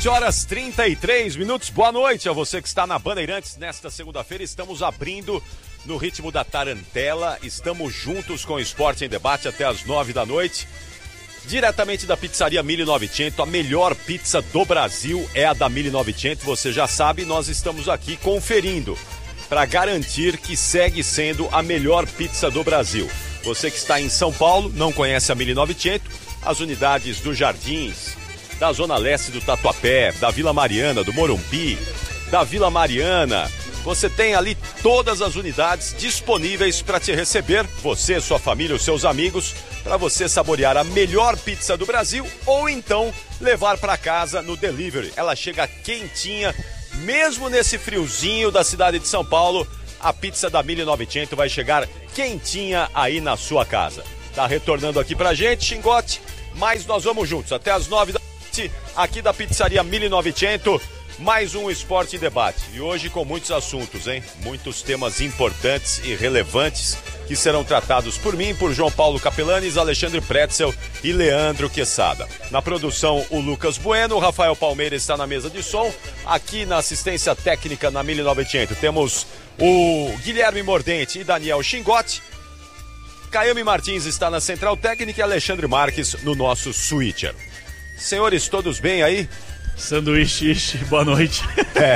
Horas 33 minutos, boa noite a você que está na Bandeirantes. Nesta segunda-feira estamos abrindo no ritmo da tarantela, estamos juntos com o Esporte em Debate até as 9 da noite, diretamente da pizzaria 1900, a melhor pizza do Brasil é a da 1900, você já sabe, nós estamos aqui conferindo para garantir que segue sendo a melhor pizza do Brasil. Você que está em São Paulo, não conhece a 1900, as unidades do Jardins, da Zona Leste do Tatuapé, da Vila Mariana, do Morumbi, da Vila Mariana. Você tem ali todas as unidades disponíveis para te receber, você, sua família, os seus amigos, para você saborear a melhor pizza do Brasil ou então levar para casa no delivery. Ela chega quentinha, mesmo nesse friozinho da cidade de São Paulo, a pizza da 1900 vai chegar quentinha aí na sua casa. Tá retornando aqui pra gente, Xingote, mas nós vamos juntos até as 9 da noite. Aqui da pizzaria 1900, mais um Esporte em Debate. E hoje com muitos assuntos, hein? Muitos temas importantes e relevantes que serão tratados por mim, por João Paulo Capelanes, Alexandre Pretzel e Leandro Quesada. Na produção, o Lucas Bueno, o Rafael Palmeira está na mesa de som. Aqui na assistência técnica na 1900 temos o Guilherme Mordente e Daniel Xingote. Caiame Martins está na central técnica e Alexandre Marques no nosso switcher. Senhores, todos bem aí? Sanduíche, boa noite. É.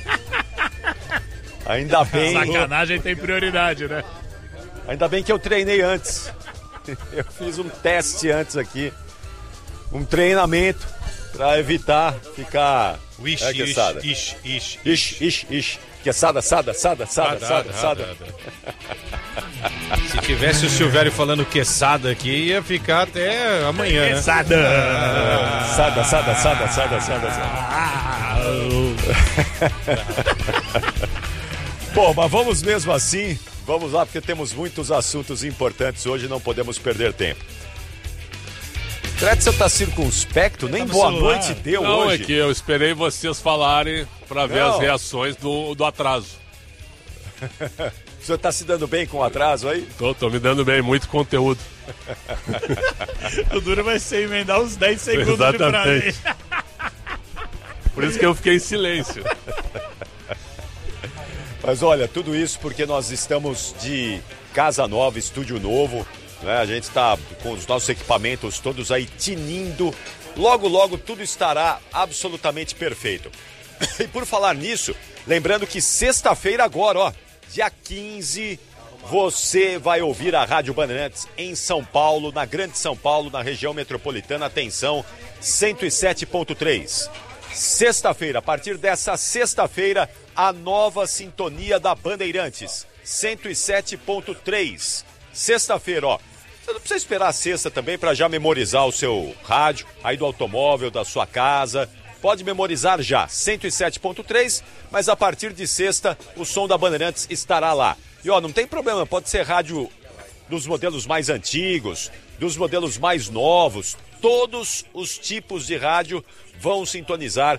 Ainda bem. Sacanagem tem prioridade, né? Ainda bem que eu treinei antes. Eu fiz um teste antes aqui. Um treinamento para evitar ficar. Quesada. Se tivesse o Silvério falando quesada aqui, ia ficar até amanhã, quesada. Né? Sada. Bom, mas vamos mesmo assim. Vamos lá, porque temos muitos assuntos importantes hoje, não podemos perder tempo. Pretzel tá circunspecto, nem boa noite deu não, hoje. Não, é que eu esperei vocês falarem para ver as reações do atraso. O senhor tá se dando bem com o atraso aí? Tô me dando bem, muito conteúdo. O duro vai ser emendar uns 10 segundos. Exatamente. De frase. Por isso que eu fiquei em silêncio. Mas olha, tudo isso porque nós estamos de casa nova, estúdio novo, né? A gente está com os nossos equipamentos todos aí tinindo. Logo, logo tudo estará absolutamente perfeito. E por falar nisso, lembrando que sexta-feira agora, ó, dia 15, você vai ouvir a Rádio Bandeirantes em São Paulo, na Grande São Paulo, na região metropolitana. Atenção, 107.3. Sexta-feira, a partir dessa sexta-feira, a nova sintonia da Bandeirantes, 107.3. Sexta-feira, ó. Você não precisa esperar a sexta também para já memorizar o seu rádio, aí do automóvel, da sua casa. Pode memorizar já, 107.3, mas a partir de sexta o som da Bandeirantes estará lá. E ó, não tem problema, pode ser rádio dos modelos mais antigos, dos modelos mais novos, todos os tipos de rádio vão sintonizar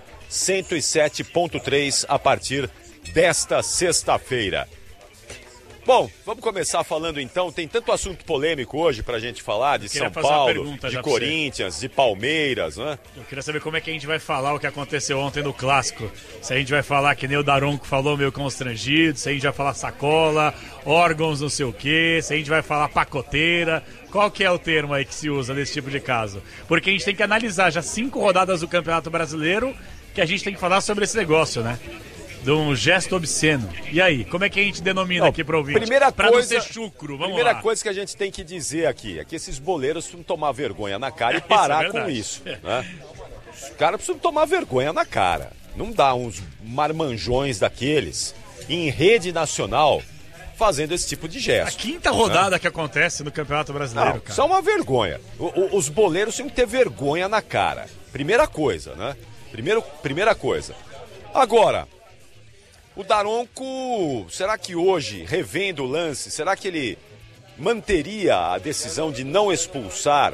107.3 a partir desta sexta-feira. Bom, vamos começar falando então, tem tanto assunto polêmico hoje pra gente falar, de São Paulo, de Corinthians, de Palmeiras, né? Eu queria saber como é que a gente vai falar o que aconteceu ontem no Clássico. Se a gente vai falar que nem o Daronco falou, meio constrangido, se a gente vai falar sacola, órgãos não sei o quê, se a gente vai falar pacoteira. Qual que é o termo aí que se usa nesse tipo de caso? Porque a gente tem que analisar já 5 rodadas do Campeonato Brasileiro que a gente tem que falar sobre esse negócio, né? De um gesto obsceno. E aí, como é que a gente denomina aqui para ouvir? Pra não ser chucro, vamos primeira lá. Coisa que a gente tem que dizer aqui é que esses boleiros precisam tomar vergonha na cara e parar com isso. Né? Os caras precisam tomar vergonha na cara. Não dá uns marmanjões daqueles em rede nacional fazendo esse tipo de gesto. A quinta rodada que acontece no Campeonato Brasileiro, não, cara. Isso é uma vergonha. Os boleiros têm que ter vergonha na cara. Primeira coisa, né? Primeira coisa. Agora, o Daronco, será que hoje, revendo o lance, será que ele manteria a decisão de não expulsar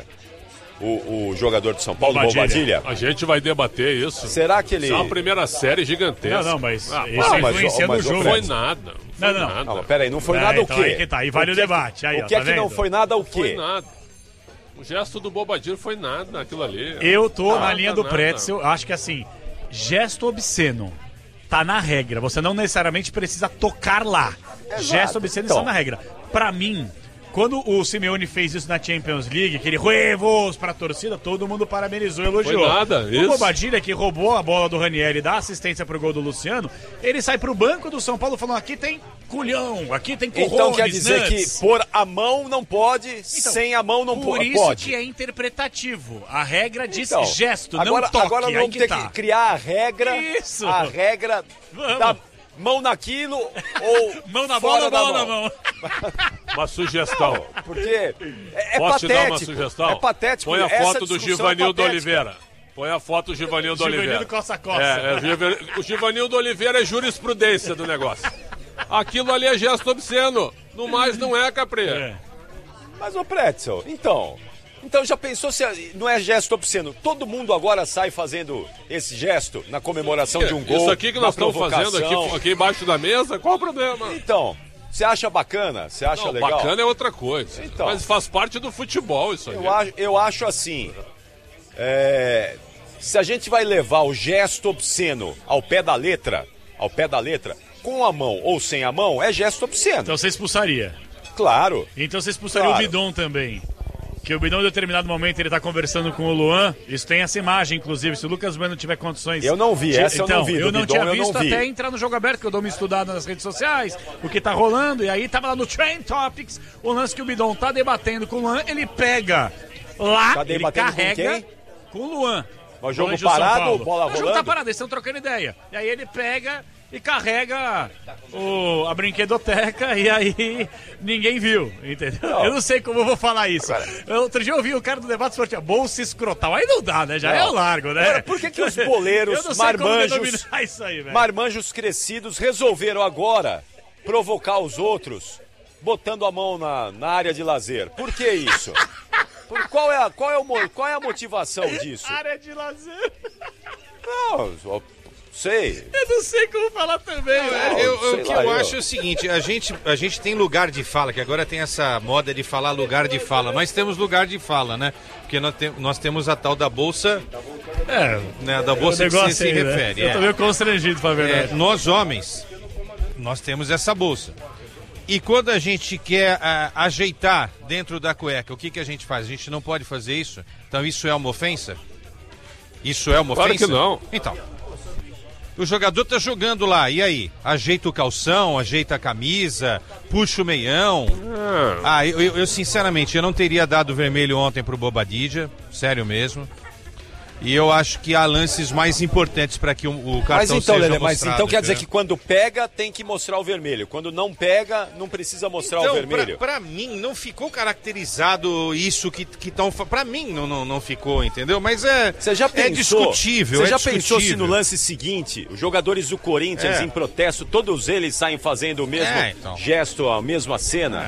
o jogador de São Paulo, Bobadilha? A gente vai debater isso. Será que ele... Isso é uma primeira série gigantesca. Não, mas isso influencia no jogo. Não foi nada. Não, peraí, não foi nada então, o quê? Aí que tá, aí vale o debate. Aí, o que é que não foi nada o quê? Foi nada. O gesto do Bobadilha foi nada, aquilo ali. Eu tô na linha do Pretzel, acho que assim... gesto obsceno tá na regra. Você não necessariamente precisa tocar lá. Exato. Gesto obsceno está na regra. Pra mim, quando o Simeone fez isso na Champions League, aquele huevos pra torcida, todo mundo parabenizou e elogiou. Foi nada, isso. O Bobadilha, que roubou a bola do Ranieri e dá assistência pro gol do Luciano, ele sai pro banco do São Paulo falando, aqui tem culhão, aqui tem corrones, Então quer dizer nuts. que por a mão não pode, sem a mão não Por pode. isso que é interpretativo. A regra diz gesto, agora, não toque. Agora vamos ter que criar a regra. Isso. A regra da mão naquilo ou Mão na fora bola, da bola na mão. Uma sugestão. Porque é Posso te patético. dar uma sugestão? É patético. Põe a Essa foto do discussão Givanildo é patética. Oliveira. Põe a foto do Givanildo Oliveira. Givanildo coça a coça. O Givanildo Oliveira é jurisprudência do negócio. Aquilo ali é gesto obsceno. No mais não é, Capri. Mas, ô Pretzel, então já pensou se não é gesto obsceno? Todo mundo agora sai fazendo esse gesto na comemoração de um gol. Isso aqui que nós estamos fazendo aqui embaixo da mesa, qual o problema? Então, você acha bacana? Você acha legal? Bacana é outra coisa. Então, mas faz parte do futebol isso aí. Eu acho assim, se a gente vai levar o gesto obsceno ao pé da letra, com a mão ou sem a mão, é gesto obsceno. Então você expulsaria. Claro. Então você expulsaria o Bidon também. Que o Bidon, em determinado momento, ele tá conversando com o Luan. Isso tem essa imagem, inclusive. Se o Lucas Bueno tiver condições... Eu não vi, essa eu não vi. Eu não tinha visto até entrar no Jogo Aberto, que eu dou uma estudada nas redes sociais, o que tá rolando. E aí tava lá no Trend Topics, o lance que o Bidon tá debatendo com o Luan. Ele pega lá, ele carrega com o Luan. O jogo parado, bola rolando? O jogo tá parado, eles estão trocando ideia. E aí ele pega e carrega a brinquedoteca e aí ninguém viu, entendeu? Eu não sei como eu vou falar isso. Outro dia eu vi o cara do debate esportivo, bolsa escrotal. Aí não dá, né? Já é o largo, né? Agora, por que os boleiros, marmanjos crescidos resolveram agora provocar os outros botando a mão na área de lazer? Por que isso? Qual é a motivação disso? Área de lazer. Não, sei. Eu não sei como falar também, velho. O que eu acho é o seguinte, a gente tem lugar de fala, que agora tem essa moda de falar lugar de fala. Nós temos lugar de fala, né? Porque nós temos a tal da bolsa, né, da bolsa que você se refere. Eu tô meio constrangido, pra verdade. Nós homens, nós temos essa bolsa. E quando a gente quer ajeitar dentro da cueca, o que a gente faz? A gente não pode fazer isso? Então isso é uma ofensa? Isso é uma ofensa? Claro que não. Então, o jogador tá jogando lá, e aí? Ajeita o calção, ajeita a camisa, puxa o meião. Eu sinceramente, eu não teria dado vermelho ontem pro Bobadilla, sério mesmo. E eu acho que há lances mais importantes para que o cartão seja mostrado. Mas então quer dizer que quando pega, tem que mostrar o vermelho. Quando não pega, não precisa mostrar o vermelho. Pra mim, não ficou caracterizado isso que estão... Pra mim, não ficou, entendeu? Mas é discutível. Você já pensou se no lance seguinte, os jogadores do Corinthians em protesto, todos eles saem fazendo o mesmo gesto, a mesma cena?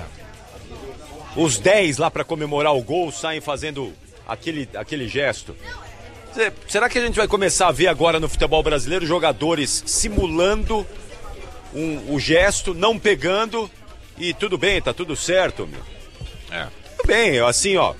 Os 10 lá para comemorar o gol saem fazendo aquele gesto. Será que a gente vai começar a ver agora no futebol brasileiro jogadores simulando o gesto, não pegando e tudo bem, tá tudo certo, meu? Tudo bem, assim, ó.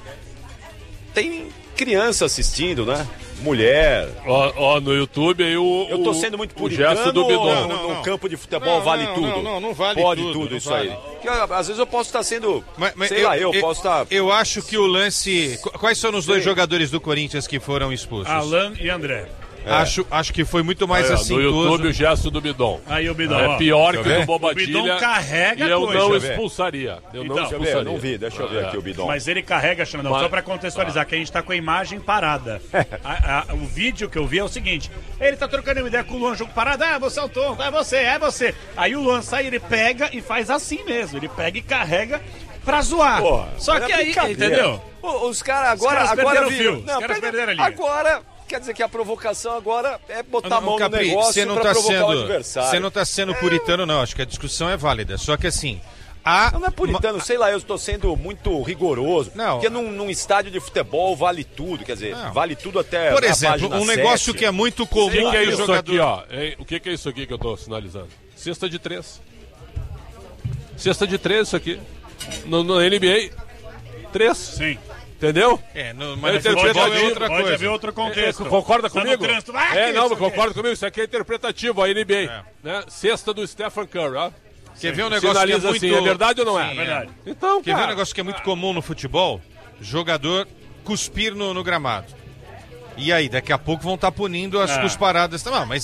Tem criança assistindo, né? Mulher. No YouTube aí eu tô sendo muito puritano, gesto do Bidon. No campo de futebol vale tudo. Não vale Pode tudo isso aí. Porque, às vezes eu posso estar sendo, posso estar... Eu acho que o lance... Quais são os dois jogadores do Corinthians que foram expulsos? Alan e André. Acho que foi muito mais assim. No YouTube o gesto do Bidon. Aí o Bidon, é pior que o do Bobadilha. O Bidon carrega e eu não expulsaria. Eu não vi, deixa eu ver aqui o Bidon. Mas ele carrega, Xandão, só pra contextualizar, que a gente tá com a imagem parada. O vídeo que eu vi é o seguinte, ele tá trocando uma ideia com o Luan, jogo parado, você é o tonto, é você. Aí o Luan sai, ele pega e faz assim mesmo, ele pega e carrega pra zoar. Só que aí, entendeu? Os caras agora viram. Os caras perderam ali. Agora... Quer dizer que a provocação agora é botar a mão no negócio pra provocar o adversário. Você não tá sendo puritano, não. Acho que a discussão é válida. Só que assim... Não é puritano, sei lá, eu estou sendo muito rigoroso. Não. Porque num estádio de futebol vale tudo, quer dizer, vale tudo até. Por exemplo, um negócio que é muito comum. O que é isso aqui, ó? O que é isso aqui que eu estou sinalizando? Cesta de 3. Cesta de 3, isso aqui. No NBA. 3. Sim. Entendeu? Mas no futebol é outra Pode coisa. haver outro contexto. Concorda Tá no comigo? trânsito. Concorda comigo. Isso aqui é interpretativo, a NBA. Né? Sexta do Stephen Curry, ó. Quer ver um negócio que é Sinaliza muito... assim, é verdade ou não é? É verdade. Então, Quer ver um negócio que é muito comum no futebol? Jogador cuspir no gramado. E aí, daqui a pouco vão estar punindo as cusparadas. Não, mas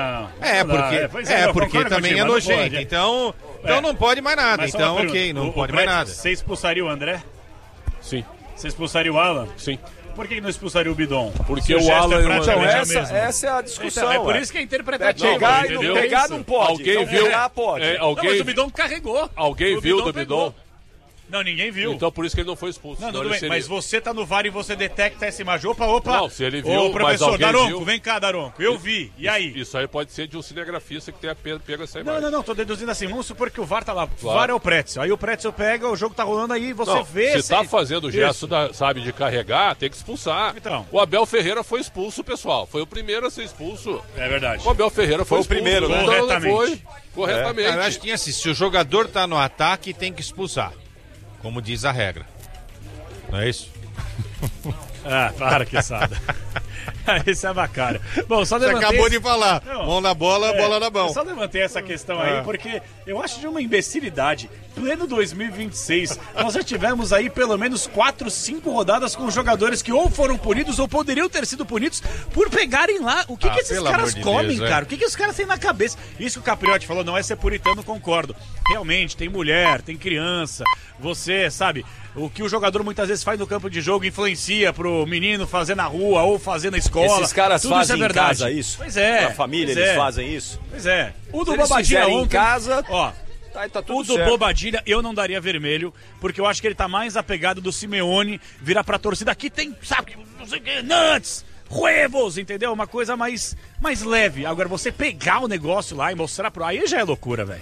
porque também é nojento. Então não pode mais nada. Mas então, ok, não pode mais nada. Você expulsaria o André? Sim. Você expulsaria o Alan? Sim. Por que não expulsaria o Bidon? Porque o Alan e o Então, André... essa é a discussão. Então, é por isso que é interpretativo. Pegar, entendeu? pegar não pode. Alguém então, viu? pegar pode. Não, mas o Bidon carregou. Alguém viu do Bidon? Não, ninguém viu. Então por isso que ele não foi expulso. Não, Senão tudo ele bem, seria- mas você tá no VAR e você detecta essa imagem. Opa. Não, se ele viu, Ô, mas professor, alguém Daronco, viu. vem cá, Daronco. Eu vi. E aí? Isso aí pode ser de um cinegrafista que tenha pego essa imagem. Não, tô deduzindo assim. Vamos supor que o VAR tá lá. O Claro. VAR é o Pretzel. Aí o Pretzel pega, o jogo tá rolando aí, você Não, vê. se tá fazendo o gesto, Isso. sabe, de carregar, tem que expulsar. Então. O Abel Ferreira foi expulso, pessoal. Foi o primeiro a ser expulso. É verdade. O Abel Ferreira foi o expulso. primeiro, né? Então, Corretamente. Foi, corretamente. Eu acho que assim, se o jogador tá no ataque, tem que expulsar. Como diz a regra. Não é isso? Ah, para, que sada. Esse é bacana. Bom, só Você levantei... acabou de falar. Não. Mão na bola, bola na mão. Eu só levantei essa questão aí porque eu acho de uma imbecilidade. Pleno 2026, nós já tivemos aí pelo menos 4, 5 rodadas com jogadores que ou foram punidos ou poderiam ter sido punidos por pegarem lá. O que esses pelo caras amor de comem, Deus, cara? O que esses caras têm na cabeça? Isso que o Capriotti falou, não é ser puritano, concordo. Realmente, tem mulher, tem criança. Você, sabe, o que o jogador muitas vezes faz no campo de jogo influencia pro menino fazer na rua ou fazer na escola. Esses caras Tudo fazem isso é em verdade. casa isso? Pois é. Na família pois eles é. fazem isso? Pois é. O do Se eles Bobadilha fizerem ontem... em casa, Ó, tá tudo o do certo. Bobadilha eu não daria vermelho, porque eu acho que ele tá mais apegado do Simeone virar pra torcida. Aqui tem, sabe, não sei o que, nuts, huevos, entendeu? Uma coisa mais leve. Agora, você pegar o negócio lá e mostrar pro... Aí já é loucura, velho.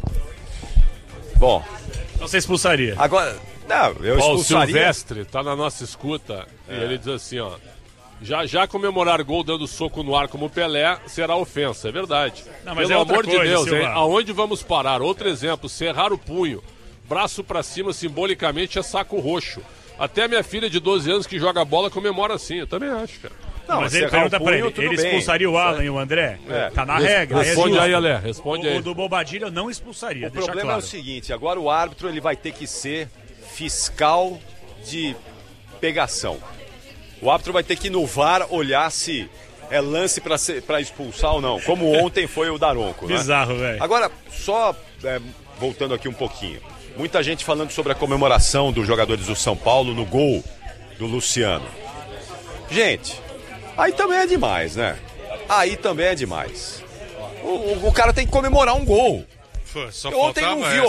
Bom, Você expulsaria. agora... Não, eu Ó, o expulsaria... Silvestre tá na nossa escuta e ele diz assim, ó. Já comemorar gol dando soco no ar como o Pelé será ofensa, é verdade. Não, mas Pelo é outra amor de coisa, Deus, Silva. hein? Aonde vamos parar? Outro exemplo, cerrar o punho, braço pra cima simbolicamente é saco roxo. Até minha filha de 12 anos que joga bola comemora assim, eu também acho, cara. Não, mas ele cerrar o pergunta pra punho, ele, tudo ele bem. expulsaria o Alan e o André? É. Tá na regra. Responde é aí, justo. Ale, responde aí. O do Bobadilha eu não expulsaria, O deixa problema claro. é o seguinte, agora o árbitro ele vai ter que ser fiscal de pegação. O árbitro vai ter que ir no VAR olhar se é lance pra expulsar ou não, como ontem foi o Daronco. Né? Bizarro, velho. Agora, só voltando aqui um pouquinho. Muita gente falando sobre a comemoração dos jogadores do São Paulo no gol do Luciano. Gente, aí também é demais, né? Aí também é demais. O cara tem que comemorar um gol. Ontem eu não vi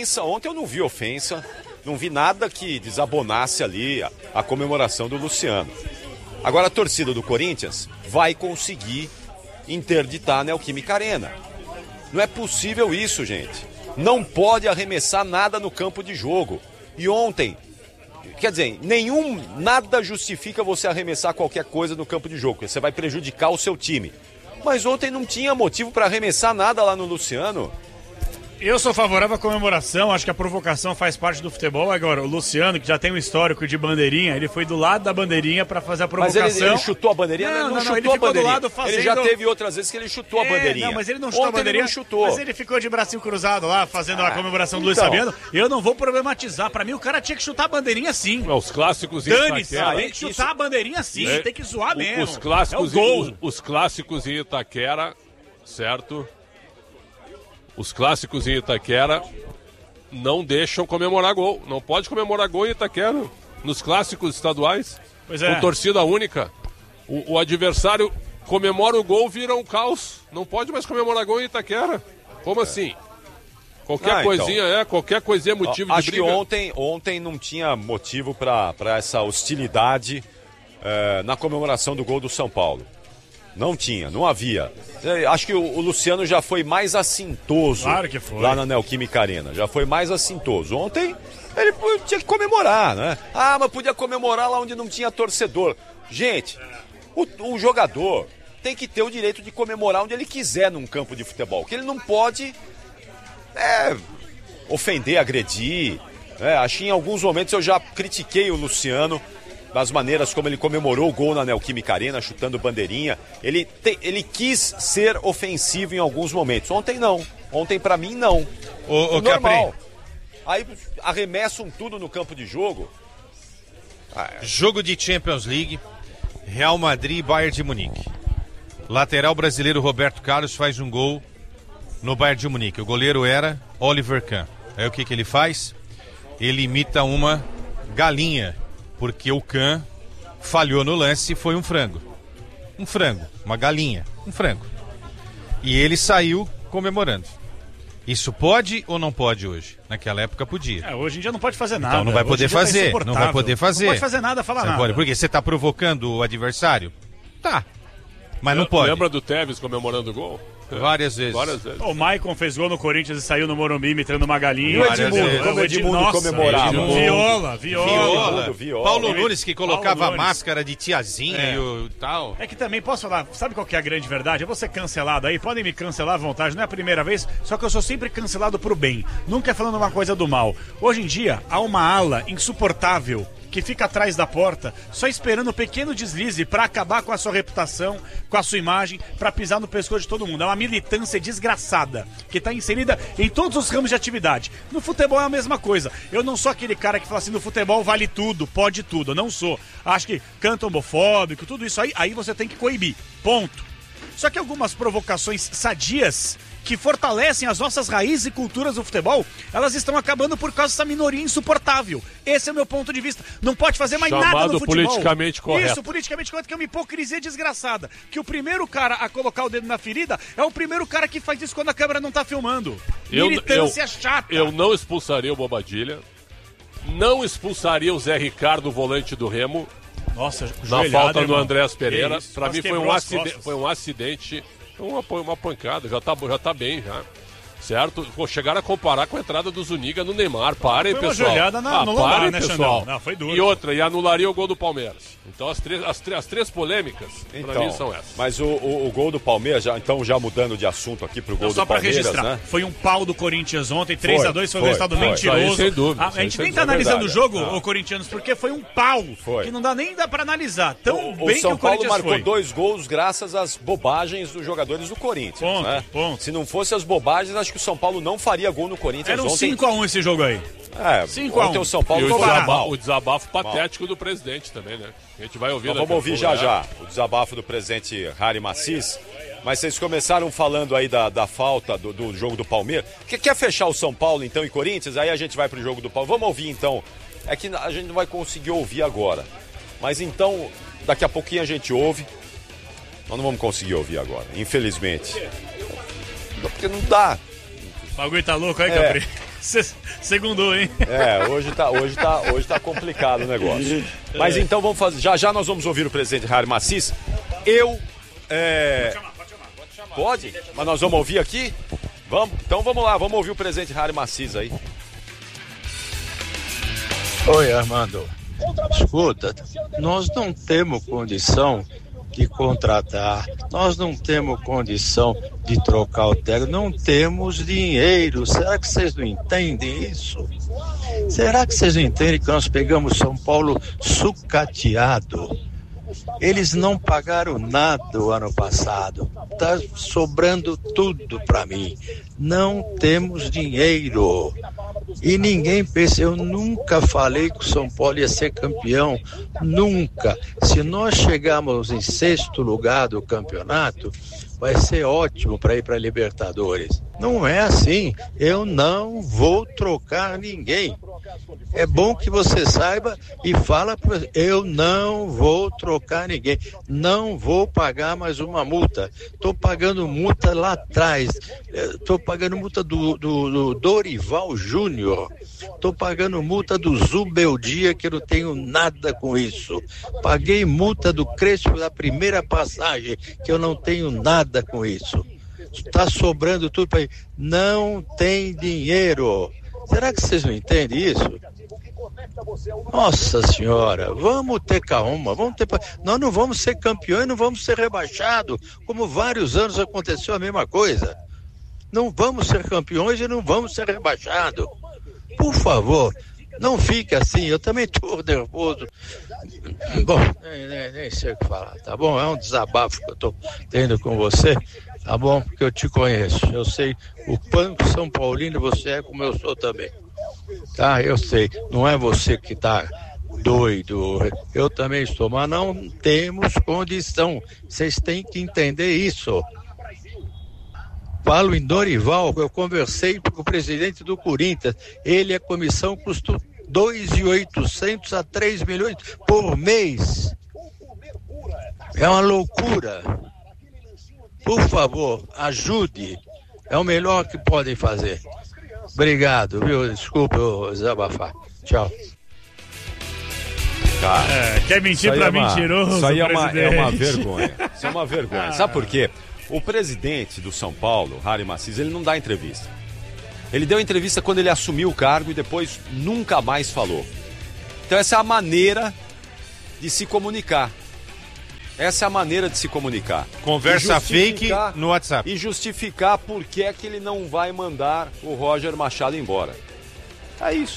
ofensa, não vi nada que desabonasse ali a comemoração do Luciano. Agora a torcida do Corinthians vai conseguir interditar a Neoquímica Arena. Não é possível isso, gente. Não pode arremessar nada no campo de jogo. E ontem, quer dizer, nada justifica você arremessar qualquer coisa no campo de jogo, porque você vai prejudicar o seu time. Mas ontem não tinha motivo para arremessar nada lá no Luciano. Eu sou favorável à comemoração, acho que a provocação faz parte do futebol. Agora, o Luciano, que já tem um histórico de bandeirinha, ele foi do lado da bandeirinha pra fazer a Mas provocação. ele chutou a bandeirinha? Não, chutou ele a ficou do bandeirinha. lado fazendo... Ele já teve outras vezes que ele chutou a bandeirinha. Não, mas ele não chutou ontem a bandeirinha. Ele não chutou. Mas ele ficou de bracinho cruzado lá, fazendo a comemoração do Luiz então. Fabiano. Eu não vou problematizar. Pra mim, o cara tinha que chutar a bandeirinha sim. Os clássicos em Dane-se, Itaquera. tem que chutar a bandeirinha sim, tem que zoar mesmo. Os clássicos, é o gol. os clássicos em Itaquera, certo? Os clássicos em Itaquera não deixam comemorar gol. Não pode comemorar gol em Itaquera. Nos clássicos estaduais, Pois é. com torcida única. O adversário comemora o gol, vira um caos. Não pode mais comemorar gol em Itaquera. Como assim? Qualquer qualquer coisinha é motivo de Acho briga. que ontem não tinha motivo para essa hostilidade na comemoração do gol do São Paulo. Não tinha, não havia. Acho que o Luciano já foi mais assintoso. Claro que foi. Lá na Neoquímica Arena. Já foi mais assintoso. Ontem ele tinha que comemorar, né? Ah, mas podia comemorar lá onde não tinha torcedor. Gente, o jogador tem que ter o direito de comemorar onde ele quiser num campo de futebol. Que ele não pode ofender, agredir. Acho que em alguns momentos eu já critiquei o Luciano das maneiras como ele comemorou o gol na Neoquímica Arena, chutando bandeirinha. Ele quis ser ofensivo em alguns momentos. Ontem não. Ontem, pra mim, não. O normal. Capri. Aí arremessam tudo no campo de jogo. Jogo de Champions League, Real Madrid e Bayern de Munique. Lateral brasileiro Roberto Carlos faz um gol no Bayern de Munique. O goleiro era Oliver Kahn. Aí o que ele faz? Ele imita uma galinha, porque o Kahn falhou no lance e foi um frango. Um frango, uma galinha, um frango. E ele saiu comemorando. Isso pode ou não pode hoje? Naquela época podia. Hoje em dia não pode fazer nada. Então não vai poder fazer, não vai poder fazer. Não pode fazer nada, falar nada. Porque você tá provocando o adversário? Tá. Mas não pode. Lembra do Tevez comemorando o gol? Várias vezes. O Maicon fez gol no Corinthians e saiu no Morumbi imitando uma galinha. E o Edmundo, como o Edmundo comemorava. Viola. Paulo Nunes que colocava máscara de tiazinha e tal. É que também, posso falar, sabe qual que é a grande verdade? Eu vou ser cancelado aí, podem me cancelar à vontade, não é a primeira vez, só que eu sou sempre cancelado pro bem, nunca é falando uma coisa do mal. Hoje em dia, há uma ala insuportável que fica atrás da porta, só esperando um pequeno deslize para acabar com a sua reputação, com a sua imagem, para pisar no pescoço de todo mundo. É uma militância desgraçada, que está inserida em todos os ramos de atividade. No futebol é a mesma coisa. Eu não sou aquele cara que fala assim, no futebol vale tudo, pode tudo. Eu não sou. Acho que canto homofóbico, tudo isso aí você tem que coibir. Ponto. Só que algumas provocações sadias que fortalecem as nossas raízes e culturas do futebol, elas estão acabando por causa dessa minoria insuportável. Esse é o meu ponto de vista. Não pode fazer mais nada no futebol. Politicamente correto. Isso, politicamente correto, que é uma hipocrisia desgraçada. Que o primeiro cara a colocar o dedo na ferida é o primeiro cara que faz isso quando a câmera não tá filmando. Militância chata. Eu não expulsaria o Bobadilha, não expulsaria o Zé Ricardo, volante do Remo. Nossa, na falta do Andrés Pereira. Pra mim foi um acidente. Uma pancada, já tá bem, já. Certo? Chegaram a comparar com a entrada do Zuniga no Neymar. Parem, pessoal. Foi uma joelhada no lombar, né, pessoal. Não, foi duro. E outra, e anularia o gol do Palmeiras. Então as três polêmicas, pra mim, são essas. Mas o gol do Palmeiras, já mudando de assunto aqui pro gol do Palmeiras, registrar, né? Foi um pau do Corinthians ontem, 3-2, foi um resultado mentiroso. Sem dúvida, a gente nem tá analisando o jogo, o Corinthians, porque foi um pau que não dá nem pra analisar. Tão bem que o Corinthians foi. O São Paulo marcou 2 gols graças às bobagens dos jogadores do Corinthians. Ponto. Se não fosse as bobagens, acho que o São Paulo não faria gol no Corinthians. Era um 5-1 esse jogo aí. 5-1. O São Paulo o desabafo patético do presidente também, né? A gente vai ouvir. Vamos ouvir já o desabafo do presidente Harry Macis. Mas vocês começaram falando aí da falta do jogo do Palmeiras. Quer fechar o São Paulo então e Corinthians? Aí a gente vai pro jogo do Palmeiras. Vamos ouvir então. É que a gente não vai conseguir ouvir agora. Mas então, daqui a pouquinho a gente ouve. Nós não vamos conseguir ouvir agora, infelizmente. Porque não dá. O bagulho tá louco aí, Capri? Segundou, hein? Hoje tá complicado o negócio. Mas então vamos fazer. Já nós vamos ouvir o presidente Harry Macis. Pode chamar. Pode? Mas nós vamos ouvir aqui? Vamos? Então vamos lá, vamos ouvir o presidente Harry Macis aí. Oi, Armando. Escuta, nós não temos condição de contratar, nós não temos condição de trocar o técnico, não temos dinheiro. Será que vocês não entendem isso? Será que vocês não entendem que nós pegamos São Paulo sucateado? Eles não pagaram nada o ano passado, tá sobrando tudo para mim. Não temos dinheiro. E ninguém pensa, eu nunca falei que o São Paulo ia ser campeão, nunca. Se nós chegarmos em 6º lugar do campeonato, vai ser ótimo para ir para a Libertadores. Não é assim, eu não vou trocar ninguém. É bom que você saiba e fala, eu não vou trocar ninguém, não vou pagar mais uma multa. Estou pagando multa lá atrás, estou pagando multa do Dorival Júnior, estou pagando multa do Zubeldia, que eu não tenho nada com isso. Paguei multa do Crespo da primeira passagem, que eu não tenho nada com isso. Está sobrando tudo para ir. Não tem dinheiro. Será que vocês não entendem isso? Nossa senhora, vamos ter calma, nós não vamos ser campeões, não vamos ser rebaixados, como vários anos aconteceu a mesma coisa. Não vamos ser campeões e não vamos ser rebaixados. Por favor, não fique assim, eu também estou nervoso. Bom, nem sei o que falar, tá bom? É um desabafo que eu tô tendo com você, tá bom? Porque eu te conheço, eu sei o quanto São Paulino você é como eu sou também, tá? Eu sei, não é você que tá doido, eu também estou, mas não temos condição, vocês têm que entender isso. Falo em Dorival, eu conversei com o presidente do Corinthians, a comissão custa 2.800 a 3 milhões por mês. É uma loucura. Por favor, ajude. É o melhor que podem fazer. Obrigado, viu? Desculpa eu desabafar. Tchau. Cara, quer mentir pra mentiroso? Isso aí é uma vergonha. Isso é uma vergonha. Sabe por quê? O presidente do São Paulo, Harry Macias, ele não dá entrevista. Ele deu entrevista quando ele assumiu o cargo e depois nunca mais falou. Então essa é a maneira de se comunicar. Essa é a maneira de se comunicar. Conversa fake no WhatsApp. E justificar por que é que ele não vai mandar o Roger Machado embora. É isso.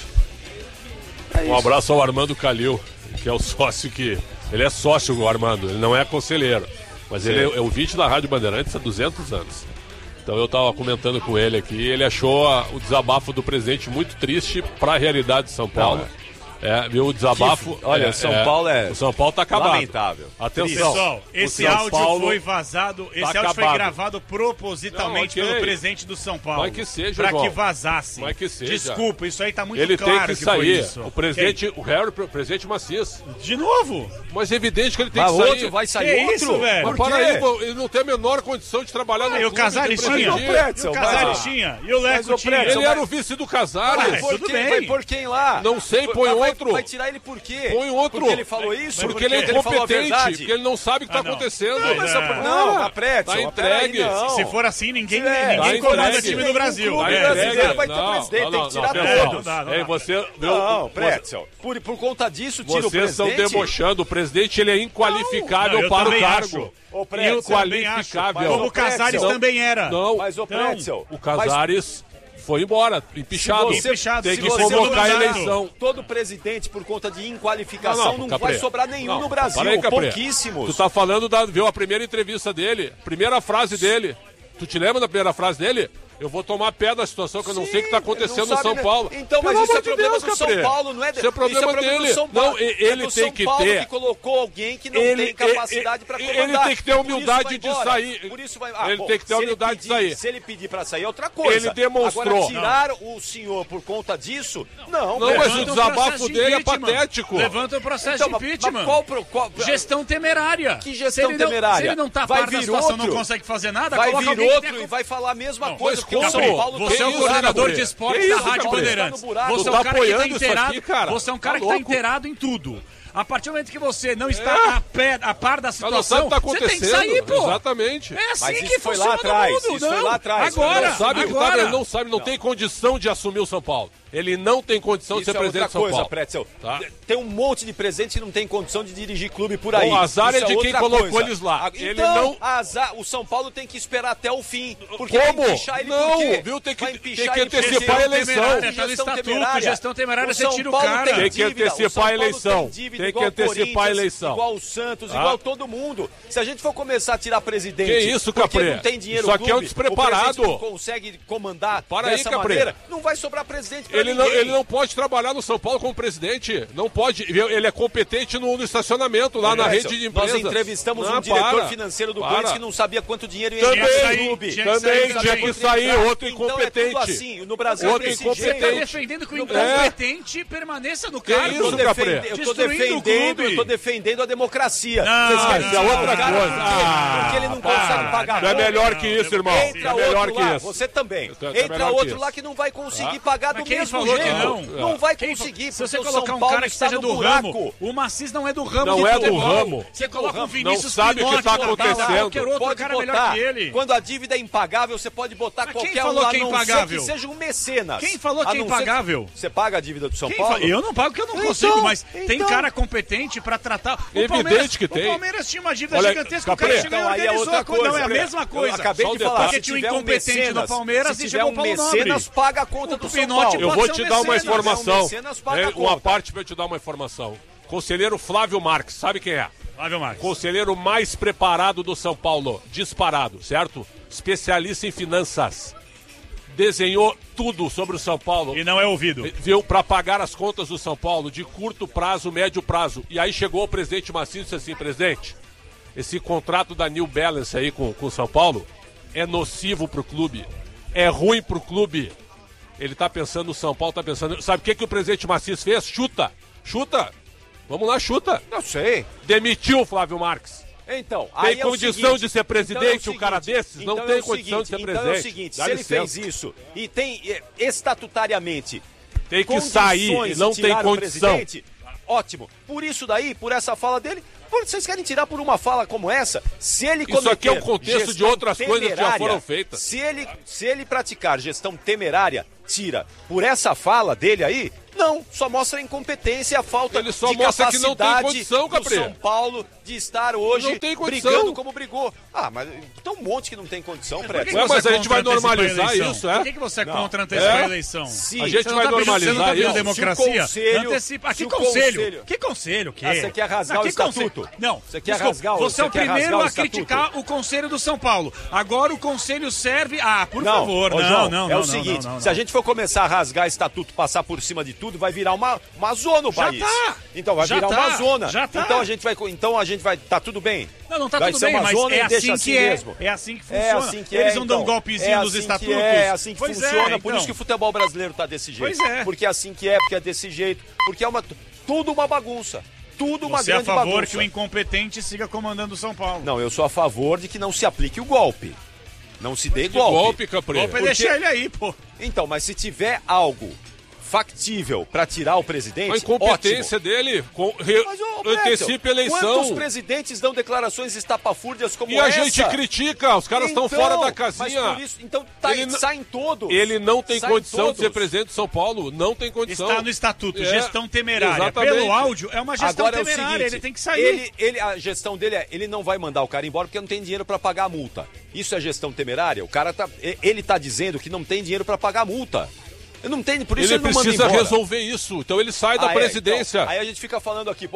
Um abraço ao Armando Calil, que é o sócio que... Ele é sócio do Armando, ele não é conselheiro. Mas ele é ouvinte da Rádio Bandeirantes há 200 anos. Então eu estava comentando com ele aqui, ele achou o desabafo do presidente muito triste para a realidade de São Paulo. Viu o desabafo? Olha, São Paulo o São Paulo tá acabado. Lamentável. Atenção. Pessoal, esse áudio foi vazado, esse áudio foi gravado propositalmente pelo presidente do São Paulo. Vai que seja, pra que vazasse. Vai que seja. Desculpa, isso aí tá muito ele claro tem que sair. Foi isso. O presidente, o Harry, o presidente Macias. De novo? Mas é evidente que ele tem que sair. Outro vai sair que outro? Isso, velho? Mas para aí, ele não tem a menor condição de trabalhar no E o Casares tinha? E o Casares tinha? E o Leco tinha? Ele era o vice do Casares. Vai por quem lá? Não sei, põe outro. Vai tirar ele por quê? Põe outro. Porque ele falou isso? Porque ele é incompetente, porque ele não sabe o que está acontecendo. Não, Pretzel. Tá entregue. Se for assim, ninguém comanda time do Brasil. Vai ter presidente, tem que tirar todos. Não, Pretzel. Por conta disso, tira o presidente. Vocês estão debochando. O presidente ele é inqualificável para o cargo. Inqualificável. Como o Casares também era. Não, mas o Pretzel. O Casares foi embora, empichado. Tem que você convocar a eleição. Todo presidente, por conta de inqualificação, não vai sobrar nenhum no Brasil. Aí, pouquíssimos. Tu tá falando, viu a primeira entrevista dele, primeira frase dele. Tu te lembra da primeira frase dele? Eu vou tomar pé da situação que eu não sei o que está acontecendo no São Paulo. Então, mas isso é problema do São Paulo, não é dele. Isso é problema dele. Não, ele tem que ter. Que colocou alguém que não tem capacidade para comandar. Ele tem que ter humildade de sair. Por isso vai. Ele tem que ter humildade de sair. Se ele pedir para sair é outra coisa. Ele demonstrou. Agora, tirar o senhor por conta disso, não. Não, mas o desabafo dele é patético. Levanta o processo de impeachment. Gestão temerária. Que gestão temerária? Se ele não tá a par da situação, não consegue fazer nada, vai vir outro e vai falar a mesma coisa. Você é o coordenador de esportes da Rádio Bandeirantes. Você é um cara que tá inteirado. Você é um cara que tá inteirado em tudo. A partir do momento que você não está a par da situação, você tem que sair, pô. Exatamente. É assim mas que foi funciona lá atrás, no mundo. Isso foi lá atrás. Agora. Ele não sabe, não tem condição de assumir o São Paulo. Ele não tem condição de ser presidente de São Paulo. Pretzel. Tá? Tem um monte de presidentes que não tem condição de dirigir clube por aí. O azar é de quem colocou eles lá. Então, ele não... o São Paulo tem que esperar até o fim. Porque como? Vai empichar ele não, por quê? viu? Tem que antecipar a eleição. Gestão temerária, você tira o cara. Tem que antecipar a eleição. Tem que antecipar a eleição. Igual o Santos, igual todo mundo. Se a gente for começar a tirar presidente... Que isso, Capré? Não tem dinheiro isso aqui é um despreparado. Não consegue comandar dessa maneira. Não vai sobrar presidente pra ninguém. Ele não pode trabalhar no São Paulo como presidente. Não pode. Ele é competente no estacionamento, lá na rede de empresas. Nós entrevistamos um diretor financeiro do Corinthians que não sabia quanto dinheiro ia entrar no clube. Também tinha que sair outro incompetente. Então é tudo assim. No Brasil outro incompetente. Você está defendendo que o incompetente permaneça no cargo. Eu tô defendendo a democracia. Isso é outra coisa. Porque ele não consegue pagar. Não é melhor que isso, irmão. Entra outro lá, você também. Entra outro lá que não vai conseguir pagar do mesmo jeito. Não vai conseguir. Se você colocar um cara que esteja do ramo, o Macias não é do ramo. Não é do ramo. Você coloca um Vinícius não sabe o que está acontecendo. Qualquer outro cara melhor que ele. Quando a dívida é impagável, você pode botar qualquer um lá, não ser que seja um mecenas. Quem falou que é impagável? Você paga a dívida do São Paulo? Eu não pago porque eu não consigo, mas tem cara competente pra tratar. Evidente que tem. O Palmeiras tinha uma dívida gigantesca, o cara chegou e organizou a coisa. Não, é a mesma coisa. Acabei de falar. Porque tinha um incompetente no Palmeiras e chegou o Paulo Nobre. Mecenas paga a conta do São Paulo. Eu vou te dar uma informação. Uma parte pra eu te dar uma informação. Conselheiro Flávio Marques, sabe quem é? Flávio Marques. Conselheiro mais preparado do São Paulo, disparado, certo? Especialista em finanças. Desenhou tudo sobre o São Paulo. E não é ouvido. Viu, para pagar as contas do São Paulo de curto prazo, médio prazo. E aí chegou o presidente Maciço e disse assim, presidente, esse contrato da New Balance aí com o São Paulo é nocivo pro clube, é ruim pro clube. Ele tá pensando, o São Paulo tá pensando... Sabe o que o presidente Maciço fez? Chuta. Vamos lá, chuta. Não sei. Demitiu o Flávio Marques. Então, tem aí condição de ser presidente, um cara desses? Não tem condição de ser presidente. Então é o seguinte, se ele fez isso e tem estatutariamente tem que sair, não tem condição. Ótimo. Por isso daí, por essa fala dele, vocês querem tirar por uma fala como essa? Se ele isso aqui é um contexto de outras coisas que já foram feitas. Se ele praticar gestão temerária, tira. Por essa fala dele aí, não, só mostra a incompetência e a falta ele só de mostra capacidade que não tem condição, do São Paulo de estar hoje brigando como brigou. Ah, mas tem um monte que não tem condição, Preto. Mas a gente vai normalizar isso, é? Por que você é contra antecipar a eleição? Sim. A gente vai normalizar isso. Democracia? Antecipa. Que conselho? Que conselho? Ah, você quer rasgar o estatuto? Não. Você quer rasgar o estatuto? Você é o primeiro a criticar o Conselho do São Paulo. Agora o Conselho serve... Ah, por favor. Não. É o seguinte, se a gente for começar a rasgar estatuto, passar por cima de tudo, vai virar uma zona o país. Então vai virar uma zona. Então a gente vai... Tá tudo bem? Não tá tudo bem, mas é assim que é. É assim que funciona. Eles não dão golpezinho nos estatutos. É assim que funciona. Por isso que o futebol brasileiro tá desse jeito. Pois é. Porque é assim que é, porque é desse jeito. Porque é tudo uma bagunça. Tudo uma grande bagunça. Você é a favor que o incompetente siga comandando o São Paulo? Não, eu sou a favor de que não se aplique o golpe. Não se dê golpe. Capri. Golpe é deixar ele aí, pô. Então, mas se tiver algo factível para tirar o presidente, a incompetência dele antecipa a eleição. Quantos presidentes dão declarações estapafúrdias como essa? E a gente critica, os caras estão fora da casinha. Mas por isso, então saem todos. Ele não tem condição de ser presidente de São Paulo, não tem condição. Está no estatuto, gestão temerária. Exatamente. Pelo áudio, é uma gestão temerária, é o seguinte, ele tem que sair. A gestão dele ele não vai mandar o cara embora porque não tem dinheiro para pagar a multa. Isso é gestão temerária? O cara ele tá dizendo que não tem dinheiro para pagar a multa. Eu não entendo, por isso ele não manda embora. Ele precisa resolver isso, então ele sai da presidência. Então, aí a gente fica falando aqui,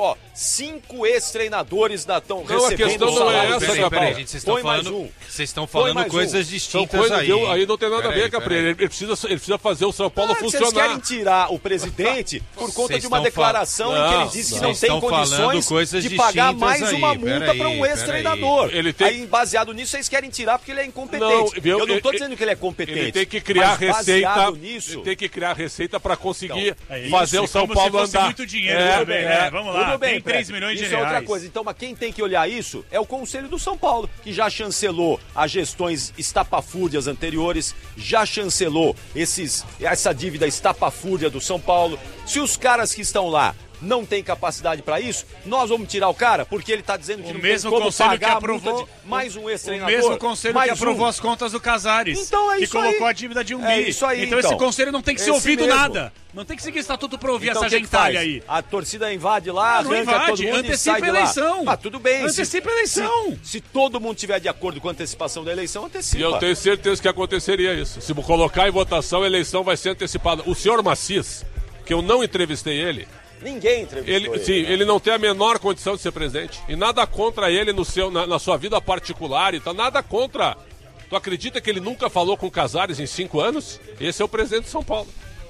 5 ex-treinadores estão recebendo... Não, a questão não é essa, Peraí, gente, vocês estão falando coisas distintas aí. Aí não tem nada a ver, Capri. Ele precisa fazer o São Paulo funcionar. Vocês querem tirar o presidente por conta de uma declaração em que ele disse que não tem condições de pagar mais uma multa para um ex-treinador. Aí, baseado nisso, vocês querem tirar porque ele é incompetente. Eu não estou dizendo que ele é competente. Ele tem que criar receita... nisso, tem que criar receita para conseguir fazer o São Paulo andar. Muito dinheiro, vamos lá, tem 3 milhões de reais. Isso é outra coisa. Então, mas quem tem que olhar isso é o Conselho do São Paulo, que já chancelou as gestões estapafúrdias anteriores, já chancelou essa dívida estapafúrdia do São Paulo. Se os caras que estão lá não tem capacidade para isso, nós vamos tirar o cara, porque ele está dizendo que não tem como pagar a multa de mais um ex-treinador. O mesmo conselho que aprovou as contas do Casares, então que colocou a dívida de 1 bi. Isso aí, então esse conselho não tem que ser ouvido nada. Não tem que seguir estatuto para ouvir essa gentalha aí. A torcida invade lá, não invade, todo mundo antecipa a eleição. Ah, tudo bem. Antecipa a eleição. Se todo mundo tiver de acordo com a antecipação da eleição, antecipa. E eu tenho certeza que aconteceria isso. Se colocar em votação, a eleição vai ser antecipada. O senhor Maciço, que eu não entrevistei ele, ninguém entrevistou ele. Sim, ele não tem a menor condição de ser presidente. E nada contra ele na sua vida particular e tal, nada contra. Tu acredita que ele nunca falou com Casares em 5 anos? Esse é o presidente de São Paulo.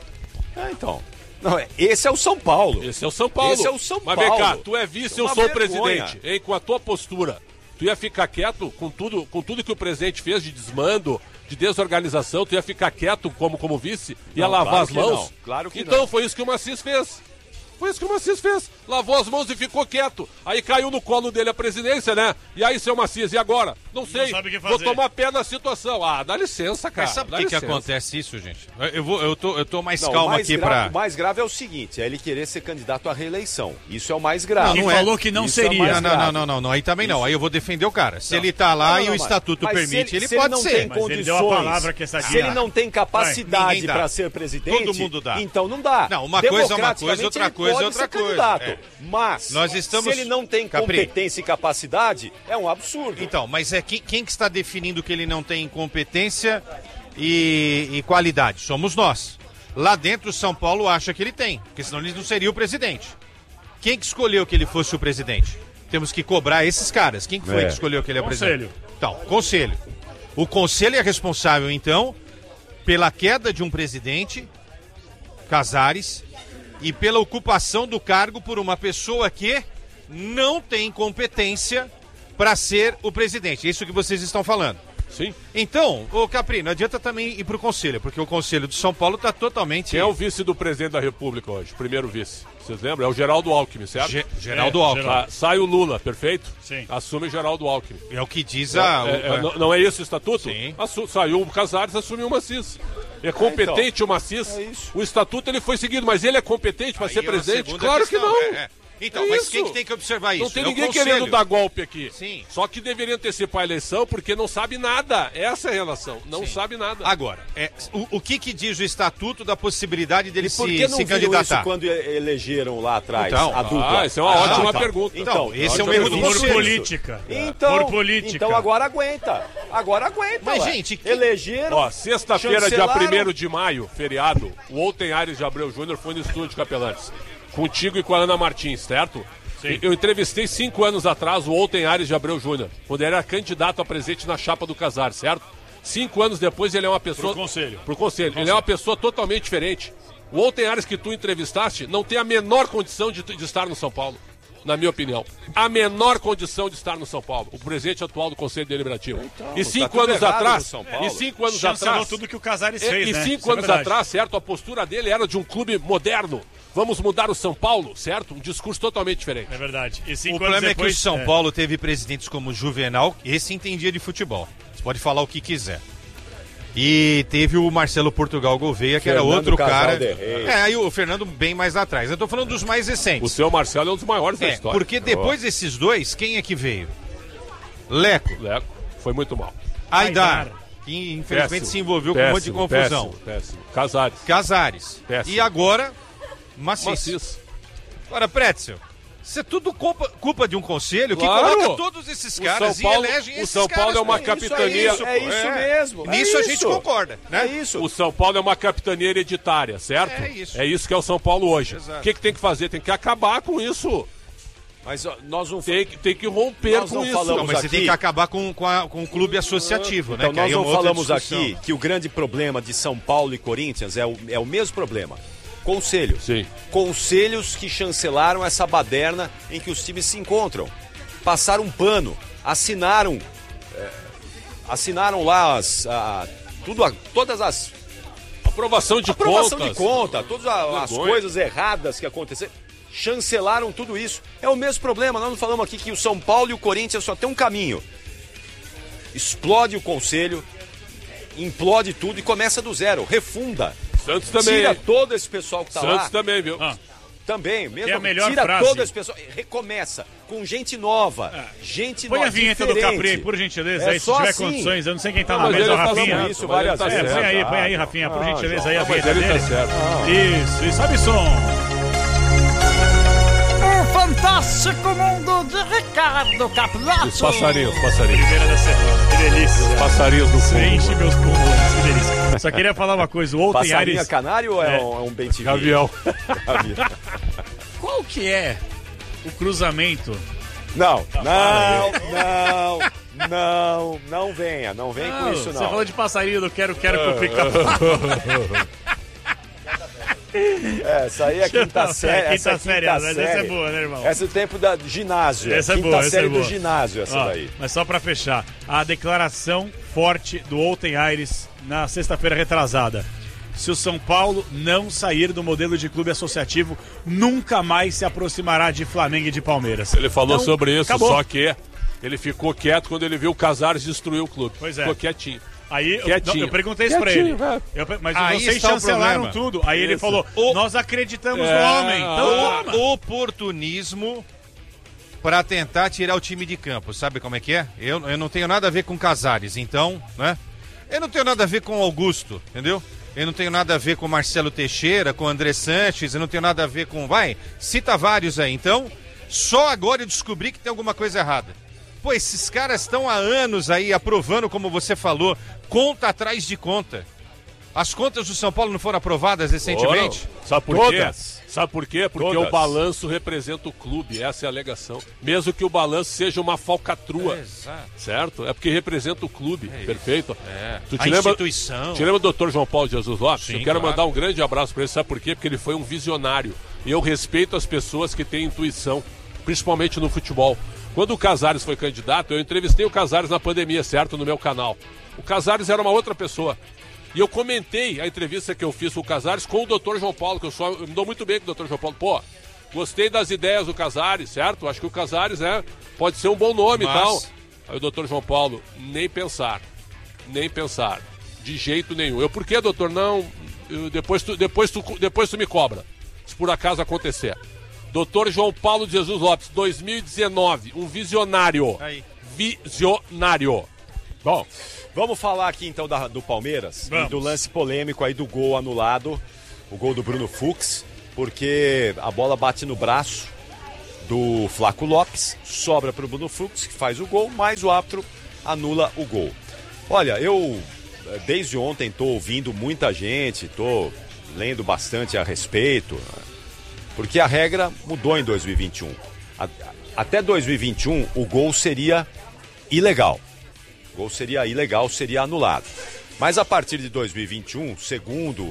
Então. Não, esse é o São Paulo. Esse é o São Paulo. Esse é o São Mas Paulo. vem cá, tu é vice, eu sou o presidente. Hein, com a tua postura, tu ia ficar quieto com tudo que o presidente fez de desmando, de desorganização, tu ia ficar quieto como vice? Ia lavar as mãos? Não. Claro que então não. Foi isso que o Maciço fez. Foi isso que o Maciço fez. Lavou as mãos e ficou quieto. Aí caiu no colo dele a presidência, né? E aí, seu Maciço, e agora? Não sei. Não sabe o que fazer. Vou tomar pé na situação. Ah, dá licença, cara. Mas sabe por que acontece isso, gente? Eu tô mais calmo aqui pra... O mais grave é o seguinte, é ele querer ser candidato à reeleição. Isso é o mais grave. Ele falou que não seria. Não, aí também não. Aí eu vou defender o cara. Se ele tá lá e o estatuto permite, ele pode ser. Mas ele deu a palavra que se ele não tem capacidade para ser presidente, todo mundo dá. Então não dá. Não, uma coisa é uma coisa, outra coisa é outra coisa. Mas, se ele não tem competência e capacidade, é um absurdo. Então, mas quem que está definindo que ele não tem competência e qualidade? Somos nós. Lá dentro, o São Paulo acha que ele tem, porque senão ele não seria o presidente. Quem que escolheu que ele fosse o presidente? Temos que cobrar esses caras. Quem que foi que escolheu que ele é o presidente? Então, conselho. O conselho é responsável, então, pela queda de um presidente, Casares, e pela ocupação do cargo por uma pessoa que não tem competência para ser o presidente. É isso que vocês estão falando. Sim. Então, ô Capri, não adianta também ir pro conselho, porque o conselho de São Paulo tá totalmente... Quem é o vice do presidente da República hoje? Primeiro vice. Vocês lembram? É o Geraldo Alckmin, certo? Geraldo Alckmin. Sai o Lula, perfeito? Sim. Assume o Geraldo Alckmin. É o que diz não é esse o estatuto? Sim. Saiu o Casares, assumiu o Maciço. É competente o Maciço? O estatuto ele foi seguido, mas ele é competente para ser presidente? Claro que não. Então, mas quem que tem que observar isso? Não tem ninguém querendo dar golpe aqui. Sim. Só que deveria antecipar a eleição porque não sabe nada. Essa é a relação. Não sabe nada. Agora, o que diz o estatuto da possibilidade dele se candidatar? Por que não viram isso quando elegeram lá atrás a dupla? Essa é uma ótima pergunta. Então, esse é o erro do Por política. Então agora aguenta. Mas, gente... Elegeram... Sexta-feira, dia 1º de maio, feriado, o Outen Aires de Abreu Júnior foi no estúdio de Capelantes. Contigo e com a Ana Martins, certo? Sim. Eu entrevistei 5 anos atrás o Outen Aires de Abreu Júnior, quando ele era candidato a presidente na chapa do Casares, certo? 5 anos depois ele é uma pessoa... Pro conselho. Ele é uma pessoa totalmente diferente. O Outen Aires que tu entrevistaste não tem a menor condição de estar no São Paulo, na minha opinião. A menor condição de estar no São Paulo, o presidente atual do Conselho Deliberativo. Então, e 5 anos atrás... E 5 anos atrás... tudo que o Casares fez, E 5 anos atrás, certo? A postura dele era de um clube moderno. Vamos mudar o São Paulo, certo? Um discurso totalmente diferente. É verdade. E 5 o anos problema depois, é que o São Paulo teve presidentes como Juvenal, esse entendia de futebol. Você pode falar o que quiser. E teve o Marcelo Portugal Gouveia, que era outro cara. Aí o Fernando bem mais atrás. Eu tô falando dos mais recentes. O seu Marcelo é um dos maiores da história. Porque depois desses dois, quem é que veio? Leco. Foi muito mal. Aidar. Que infelizmente se envolveu com um monte de confusão. Péssimo. Casares. Péssimo. E agora... Maciço. Agora, Pretzel, isso é tudo culpa de um conselho que coloca todos esses caras e elege esses caras. O São Paulo é uma capitania... É isso mesmo. Nisso a gente concorda, né? É isso. O São Paulo é uma capitania hereditária, certo? É isso que é o São Paulo hoje. Exato. O que tem que fazer? Tem que acabar com isso. Mas nós não... Tem que romper com isso. Não, mas você tem que acabar com o clube associativo, então, né? Nós não falamos aqui que o grande problema de São Paulo e Corinthians é o mesmo problema. Conselho. Sim. Conselhos que chancelaram essa baderna em que os times se encontram. Passaram um pano, assinaram lá todas as... Aprovação de conta, todas as coisas erradas que aconteceram. Chancelaram tudo isso. É o mesmo problema. Nós não falamos aqui que o São Paulo e o Corinthians só tem um caminho. Explode o conselho, implode tudo e começa do zero. Refunda. Santos também. Tira todo esse pessoal que tá lá. Santos também, viu? Também, mesmo. É a melhor tira frase. todo esse pessoal. Recomeça com gente nova. Gente nova. Põe a vinheta diferente. do Capri aí, por gentileza, aí, se tiver assim. condições. Eu não sei quem tá Não, na mas mesa, o ele Rafinha. Isso, várias vezes. Põe aí, Rafinha, por gentileza aí a Mas vinheta ele dele. tá certo. Isso, sobe som. Fantástico mundo de Ricardo Capelato. Os passarinhos. Primeira da semana, que delícia. Os passarinhos do Isso fundo. enche meus pulmões, que delícia. Só queria falar uma coisa, o Outen Passarinho Aires... canário ou é um bem-te-vi? Gavião. Qual que é o cruzamento? Não venha com isso Você não. falou de passarinho do quero com o pica-pau. Essa aí é a quinta série. Quinta série, mas essa é boa, né, irmão? Essa é o tempo da ginásio. Essa é quinta boa, série essa é boa. do ginásio, essa daí. Mas só pra fechar, a declaração forte do Outen Aires na sexta-feira retrasada. Se o São Paulo não sair do modelo de clube associativo, nunca mais se aproximará de Flamengo e de Palmeiras. Ele falou Então, sobre isso, acabou. só que ele ficou quieto quando ele viu o Casares destruir o clube. Pois é. Ficou quietinho. Aí Quietinho. eu perguntei isso pra ele. Mas Aí vocês está o chancelaram problema. tudo. Aí ele falou, nós acreditamos no homem. Então toma. Oportunismo para tentar tirar o time de campo. Sabe como é que é? Eu não tenho nada a ver com Casares, então, né? Eu não tenho nada a ver com Augusto, entendeu? Eu não tenho nada a ver com Marcelo Teixeira, com André Sanches, eu não tenho nada a ver com... Cita vários aí. Então, só agora eu descobri que tem alguma coisa errada. Pô, esses caras estão há anos aí aprovando, como você falou, conta atrás de conta. As contas do São Paulo não foram aprovadas recentemente? Sabe por Todas. quê? Sabe por quê? Porque Todas. o balanço representa o clube, essa é a alegação. Mesmo que o balanço seja uma falcatrua, Exato. certo? É porque representa o clube, perfeito? Tu A instituição. Te lembra do Dr. João Paulo de Jesus Lopes? Sim, Eu quero claro. mandar um grande abraço para ele, sabe por quê? Porque ele foi um visionário. E eu respeito as pessoas que têm intuição, principalmente no futebol. Quando o Casares foi candidato, eu entrevistei o Casares na pandemia, certo? No meu canal. O Casares era uma outra pessoa. E eu comentei a entrevista que eu fiz com o Casares com o Dr. João Paulo, que eu me dou muito bem com o Dr. João Paulo. Pô, gostei das ideias do Casares, certo? Acho que o Casares, pode ser um bom nome e tal. Aí o Dr. João Paulo, nem pensar. De jeito nenhum. Por que, doutor? Não, depois tu me cobra, se por acaso acontecer. Dr. João Paulo de Jesus Lopes, 2019, um visionário. Aí. Visionário. Bom, vamos falar aqui então do Palmeiras e do lance polêmico aí do gol anulado, o gol do Bruno Fux, porque a bola bate no braço do Flaco Lopes, sobra para o Bruno Fux, que faz o gol, mas o árbitro anula o gol. Olha, eu desde ontem estou ouvindo muita gente, estou lendo bastante a respeito, porque a regra mudou em 2021. Até 2021 o gol seria ilegal. O gol seria ilegal, seria anulado. Mas a partir de 2021, segundo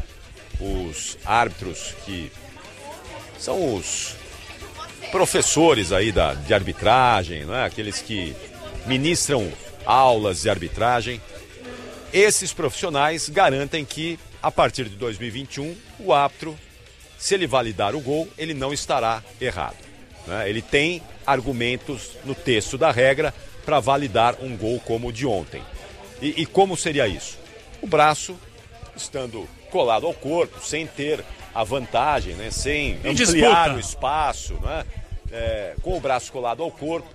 os árbitros que são os professores aí de arbitragem, né? Aqueles que ministram aulas de arbitragem, esses profissionais garantem que a partir de 2021 o árbitro, se ele validar o gol, ele não estará errado, né? Ele tem argumentos no texto da regra para validar um gol como o de ontem. E como seria isso? O braço estando colado ao corpo, sem ter a vantagem, né? Sem ampliar disputa. o espaço, né? Com o braço colado ao corpo.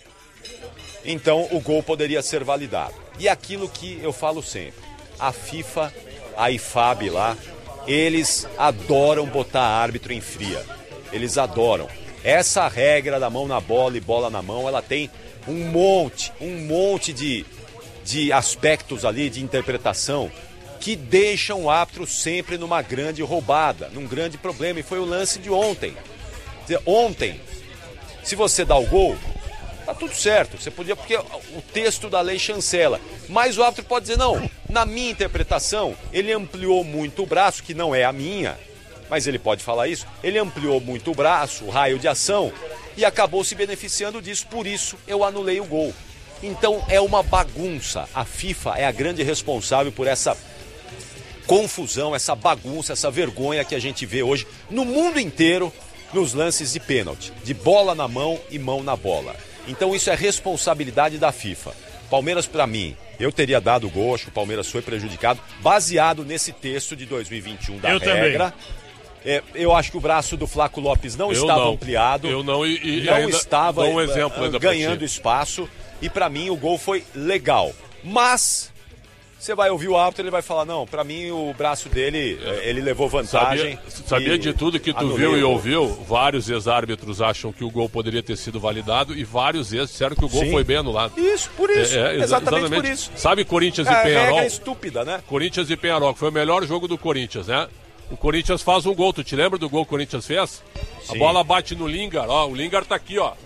Então o gol poderia ser validado. E aquilo que eu falo sempre, a FIFA, a IFAB lá, eles adoram botar árbitro em fria. Eles adoram. Essa regra da mão na bola e bola na mão, ela tem um monte de aspectos ali de interpretação que deixam o árbitro sempre numa grande roubada, num grande problema. E foi o lance de ontem. Ontem, se você dá o gol, tá tudo certo. Você podia, porque o texto da lei chancela. Mas o árbitro pode dizer, não, na minha interpretação, ele ampliou muito o braço, que não é a minha, mas ele pode falar isso. Ele ampliou muito o braço, o raio de ação, e acabou se beneficiando disso, por isso eu anulei o gol. Então é uma bagunça. A FIFA é a grande responsável por essa confusão, essa bagunça, essa vergonha que a gente vê hoje no mundo inteiro nos lances de pênalti, de bola na mão e mão na bola. Então isso é responsabilidade da FIFA. Palmeiras, para mim, eu teria dado o gol, acho que o Palmeiras foi prejudicado, baseado nesse texto de 2021 da regra. Também. Eu acho que o braço do Flaco Lopes não estava ampliado. Eu não, não ainda estava dou um exemplo ainda ganhando espaço. E para mim o gol foi legal. Mas você vai ouvir o árbitro, ele vai falar, não, para mim o braço dele, ele levou vantagem. Sabia de tudo que tu viu e ouviu? Vários ex-árbitros acham que o gol poderia ter sido validado e vários ex disseram que o gol foi bem anulado. Isso, por isso. Exatamente por isso. Sabe Corinthians e Penharol? Penharol? A regra é estúpida, né? Corinthians e Penharol, que foi o melhor jogo do Corinthians, né? O Corinthians faz um gol, tu te lembra do gol que o Corinthians fez? Sim. A bola bate no Lingard, ó, o Lingard tá aqui, ó.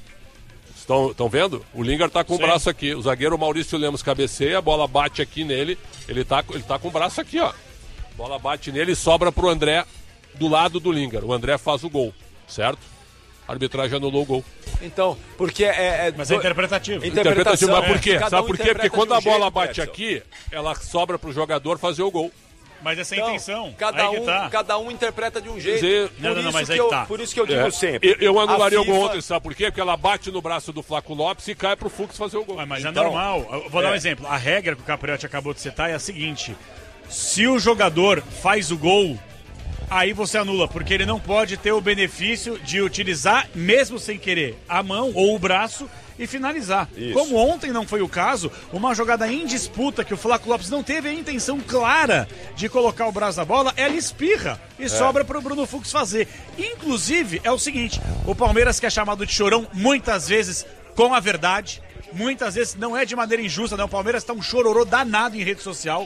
Estão vendo? O Lingard tá com o braço aqui. O zagueiro Maurício Lemos cabeceia, a bola bate aqui nele. Ele tá com o braço aqui, ó. A bola bate nele e sobra pro André do lado do Lingard. O André faz o gol, certo? A arbitragem anulou o gol. Então, porque Mas é interpretativo. Interpretativo, mas por quê? Sabe por quê? Porque quando a bola jeito, bate aqui, ela sobra pro jogador fazer o gol. Mas essa é a intenção. Cada um interpreta de um jeito. Por isso que eu digo sempre. Eu anularia o gol FIFA... ontem, sabe por quê? Porque ela bate no braço do Flaco Lopes e cai pro Fux fazer o gol. Mas então, é normal. Eu vou dar um exemplo. A regra que o Capriotti acabou de citar é a seguinte: se o jogador faz o gol, aí você anula, porque ele não pode ter o benefício de utilizar, mesmo sem querer, a mão ou o braço e finalizar. Isso. Como ontem não foi o caso, uma jogada em disputa que o Flaco Lopes não teve a intenção clara de colocar o braço na bola, ela espirra e sobra para o Bruno Fux fazer. Inclusive, é o seguinte, o Palmeiras, que é chamado de chorão muitas vezes com a verdade, muitas vezes não é de maneira injusta, não. O Palmeiras tá um chororô danado em rede social.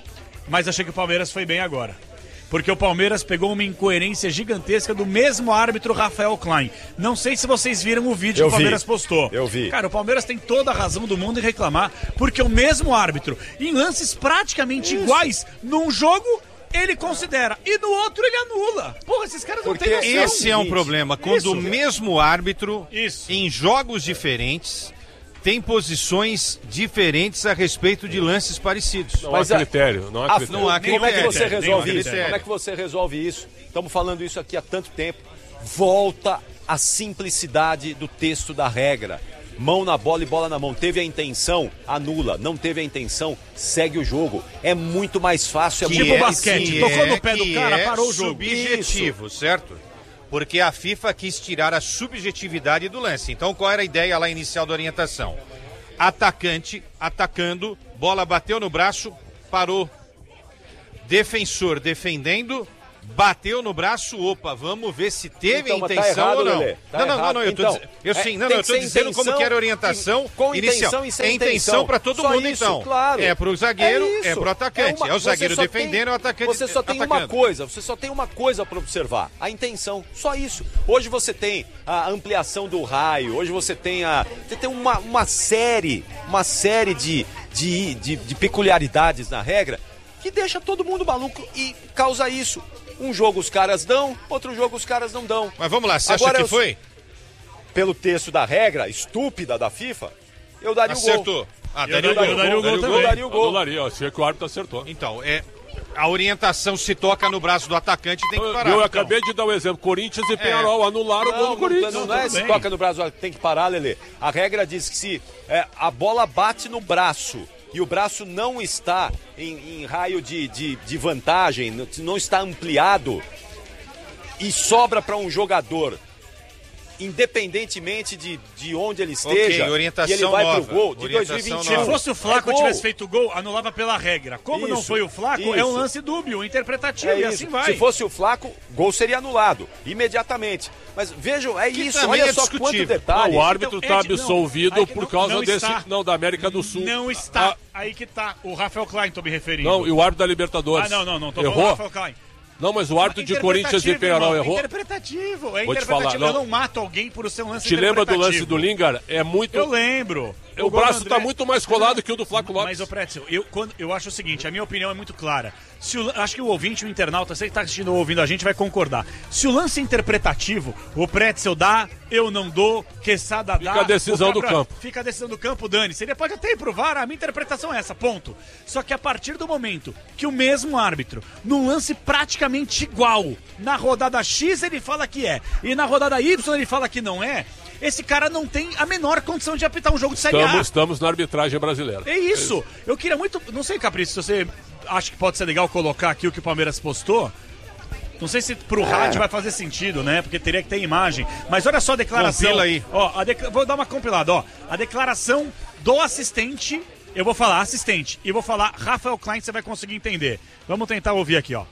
mas achei que o Palmeiras foi bem agora. Porque o Palmeiras pegou uma incoerência gigantesca do mesmo árbitro Rafael Klein. Não sei se vocês viram o vídeo que o Palmeiras postou. Eu vi. Cara, o Palmeiras tem toda a razão do mundo em reclamar, porque o mesmo árbitro, em lances praticamente iguais, num jogo, ele considera, e no outro ele anula. Porra, esses caras não têm noção. Esse é um problema, quando o mesmo árbitro, em jogos diferentes, tem posições diferentes a respeito de lances parecidos. Não há critério. Não há critério. Como é que você resolve isso? Como é que você resolve isso? Estamos falando isso aqui há tanto tempo. Volta à simplicidade do texto da regra. Mão na bola e bola na mão. Teve a intenção, anula. Não teve a intenção, segue o jogo. É muito mais fácil. É tipo basquete. Tocou no pé do cara, parou o jogo. Subjetivo, certo? Porque a FIFA quis tirar a subjetividade do lance. Então, qual era a ideia lá inicial da orientação? Atacante, atacando, bola bateu no braço, parou. Defensor defendendo, bateu no braço, opa, vamos ver se teve a intenção errado, ou não. Lelê. Não, eu tô dizendo como que era a orientação com inicial. Intenção e sem intenção para todo só mundo, isso, então. Claro. É pro zagueiro, é pro atacante. É o zagueiro defendendo, é o atacante Você só tem uma coisa, para observar, a intenção, só isso. Hoje você tem a ampliação do raio, hoje você tem uma série de peculiaridades na regra que deixa todo mundo maluco e causa isso. Um jogo os caras dão, outro jogo os caras não dão. Mas vamos lá, você acha que foi? Pelo texto da regra estúpida da FIFA, eu daria o gol. Acertou. Daria o gol também. Daria o gol. Anularia, achei que o árbitro acertou. Então, a orientação se toca no braço do atacante tem que parar. Eu acabei de dar um exemplo. Corinthians e Penharol anularam o gol do Corinthians. Não é se toca no braço, tem que parar, Lelê. A regra diz que se a bola bate no braço e o braço não está em raio de vantagem, não está ampliado e sobra para um jogador, independentemente de onde ele esteja, orientação e ele vai nova. pro gol de 2021. Se fosse o Flaco tivesse feito o gol, anulava pela regra. Como não foi o Flaco, é um lance dúbio, interpretativo, e assim vai. Se fosse o Flaco, gol seria anulado imediatamente. Mas vejam, isso, olha só quanto detalhe. O árbitro está absolvido por causa da América do Sul. Não está, aí que tá. O Rafael Klein, tô me referindo. Não, e o árbitro da Libertadores. Não, tô falando do Rafael Klein. Não, mas o árbitro de Corinthians e Penharol errou. É interpretativo. Vou te falar, eu não mato alguém por ser um lance Te lembra do lance do Lingard? É muito... Eu lembro. O braço está muito mais colado que o do Flaco Lopes. Mas, Pretzel, eu acho o seguinte, a minha opinião é muito clara. Acho que o ouvinte, o internauta, você que está assistindo ou ouvindo a gente vai concordar. Se o lance é interpretativo, o Pretzel dá, eu não dou, Quesada dá... Fica a decisão do campo. Fica a decisão do campo, dane-se. Ele pode até ir pro VAR, a minha interpretação é essa, ponto. Só que a partir do momento que o mesmo árbitro, num lance praticamente igual, na rodada X ele fala que é, e na rodada Y ele fala que não é, esse cara não tem a menor condição de apitar um jogo de Série A. Estamos na arbitragem brasileira. É isso. Eu queria muito... Não sei, Capricho, se você acha que pode ser legal colocar aqui o que o Palmeiras postou. Não sei se pro rádio vai fazer sentido, né? Porque teria que ter imagem. Mas olha só a declaração. Compila aí. Ó, vou dar uma compilada, ó. A declaração do assistente... Eu vou falar assistente e vou falar Rafael Klein, você vai conseguir entender. Vamos tentar ouvir aqui, ó.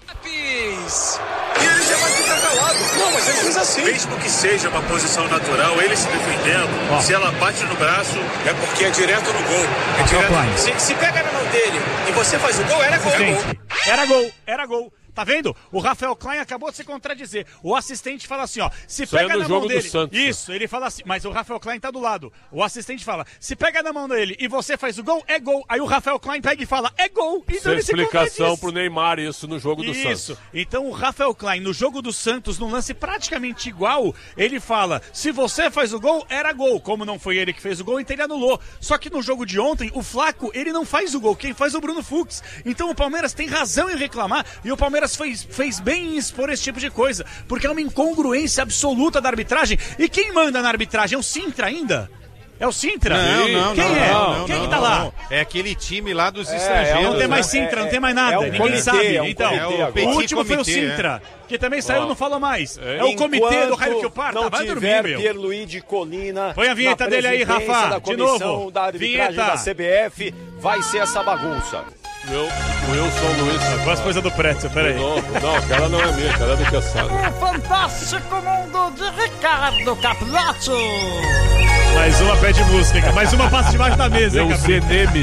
E ele já vai ficar calado. Não, mas ele fez assim. Mesmo que seja uma posição natural, ele se defendendo, se ela bate no braço, é porque é direto no gol. É direto. Se pega na mão dele e você faz o gol, era gol. Era gol. Tá vendo? O Rafael Klein acabou de se contradizer. O assistente fala assim, ó, se isso pega na mão dele... do Santos. Isso, ele fala assim, mas o Rafael Klein tá do lado. O assistente fala, se pega na mão dele e você faz o gol, é gol. Aí o Rafael Klein pega e fala, é gol. Então ele explicação pro Neymar isso no jogo do Santos. Isso. Então o Rafael Klein, no jogo do Santos, num lance praticamente igual, ele fala, se você faz o gol, era gol. Como não foi ele que fez o gol, então ele anulou. Só que no jogo de ontem, o Flaco, ele não faz o gol. Quem faz é o Bruno Fux. Então o Palmeiras tem razão em reclamar e o Palmeiras fez bem em expor esse tipo de coisa, porque é uma incongruência absoluta da arbitragem. E quem manda na arbitragem? É o Sintra ainda? É o Sintra? Não. Quem é? Quem que tá lá? Não. É aquele time lá dos estrangeiros. Não tem mais Sintra, não tem mais nada. Ninguém sabe. Então, o último foi o comitê, Sintra, que também saiu e não falou mais. É o comitê do Raio que o Parta. Não vai tiver dormir, meu. Pierluigi Colina. Põe a vinheta dele aí, Rafa. De novo. Da arbitragem da CBF, vai ser essa bagunça. O Wilson Luiz. Quase coisa do Pretzel, peraí. Não, aquela não é minha, aquela é do Quesada. O fantástico mundo de Ricardo Capriato. Mais uma pede música, mais uma passa debaixo da mesa, hein, Meu Zeneme.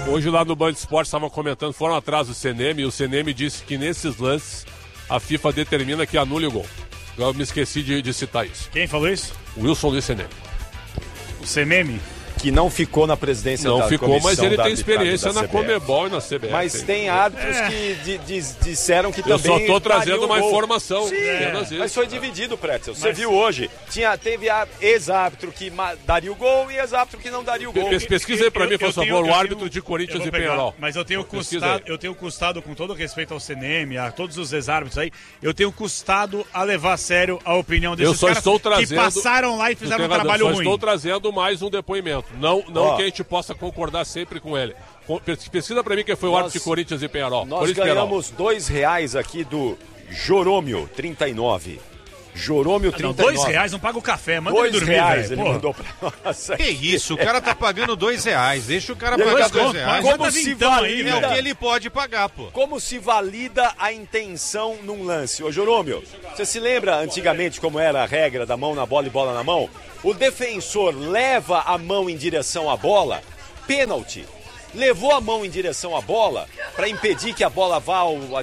Hoje lá no Band Esportes estavam comentando, foram atrás do CNM, e o CNM disse que nesses lances a FIFA determina que anule o gol. Eu me esqueci de citar isso. Quem falou isso? Wilson Luiz CNM. O CNM? Que não ficou na presidência da comissão. Não ficou, mas ele da tem arbitragem experiência da na CBF. Comebol e na CBF. Mas tem árbitros que disseram que Eu também... só estou trazendo uma gol. informação. Sim, Isso. mas foi dividido, Pretzel. Você viu hoje, teve ex-árbitro que daria o gol e ex-árbitro que não daria o gol. Pesquisa aí pra mim, por favor, o árbitro de Corinthians e Penharol. Mas eu tenho custado, com todo respeito ao CNM, a todos os ex-árbitros aí, eu tenho custado a levar a sério a opinião desses caras que passaram lá e fizeram um trabalho ruim. Eu só estou trazendo mais um depoimento. Não que a gente possa concordar sempre com ele. Pesquisa pra mim quem foi o árbitro de Corinthians e Penharol. Nós ganhamos R$2 aqui do Jorômio 39. Jorômio 39. Não, R$2 não paga o café, manda ele dormir, R$2 ele mandou pra nós. Que isso, o cara tá pagando R$2. Deixa o cara pagar R$2. Como se valida, é o que ele pode pagar, pô. Como se valida a intenção num lance? Ô Jorômio, você se lembra antigamente como era a regra da mão na bola e bola na mão? O defensor leva a mão em direção à bola, pênalti. Levou a mão em direção à bola para impedir que a bola vá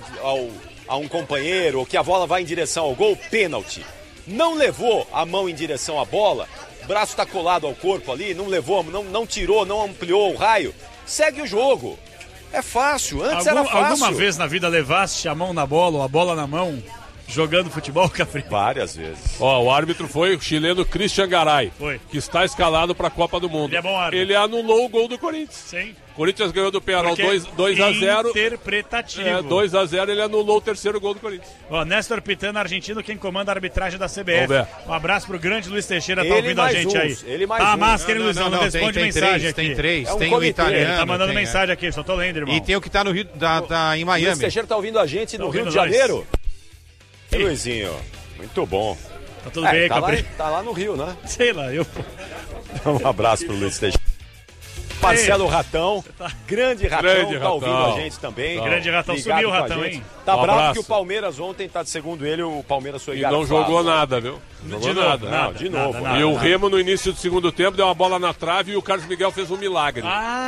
a um companheiro ou que a bola vá em direção ao gol, pênalti. Não levou a mão em direção à bola, o braço está colado ao corpo ali, não levou, não tirou, não ampliou o raio, segue o jogo. É fácil, antes era fácil. Alguma vez na vida levaste a mão na bola ou a bola na mão jogando futebol, Capri? Várias vezes. O árbitro foi o chileno Christian Garay, que está escalado para a Copa do Mundo. Ele é bom árbitro. Ele anulou o gol do Corinthians. Sim. Corinthians ganhou do Penharol 2-0. Interpretativo. 2-0, ele anulou o terceiro gol do Corinthians. Néstor Pitana, argentino, quem comanda a arbitragem da CBF. Um abraço pro grande Luiz Teixeira, tá ouvindo a gente aí. Ele mais a máscara, Luizão, não responde mensagem aqui. Tem três, tem um o italiano. Ele tá mandando mensagem aqui, só tô lendo, irmão. E tem o que tá no Rio, em Miami. Luiz Teixeira tá ouvindo a gente no Rio de Janeiro. Luizinho, muito bom. Tá tudo bem, Capri? Tá lá no Rio, né? Sei lá, Um abraço pro Luiz Teixeira. Marcelo Ratão, grande Ratão, tá ouvindo a gente também. Grande Ratão, sumiu o Ratão, hein? Tá bravo que o Palmeiras ontem, segundo ele, o Palmeiras foi engarrafado. E não jogou nada, viu? De novo. E o Remo, no início do segundo tempo, deu uma bola na trave e o Carlos Miguel fez um milagre.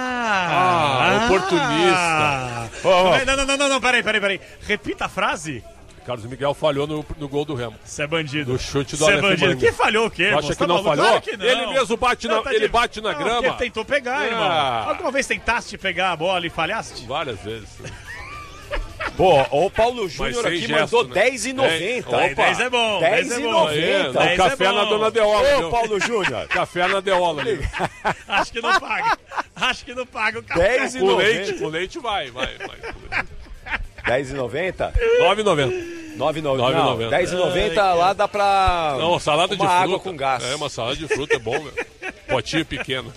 Oportunista. Não, peraí. Repita a frase. Carlos Miguel falhou no gol do Remo. Você é bandido. No chute do Aleph Manga. Que falhou o quê, irmão? Acha que não falhou? Claro que não. Ele mesmo bate na grama. Ele tentou pegar, irmão. Alguma vez tentaste pegar a bola e falhaste? Várias vezes. Pô, o Paulo Júnior aqui mandou R$10,90. Opa, 10 é bom. R$10,90. O café na Dona Deola. Ô, Paulo Júnior. Café na Deola. Acho que não paga o café. R$10,90. Com leite vai. R$10,90? R$9,90. 9,90. R$10,90 lá dá pra. Não, salada de fruta. Água com gás. Uma salada de fruta é bom, meu. Potinho pequeno.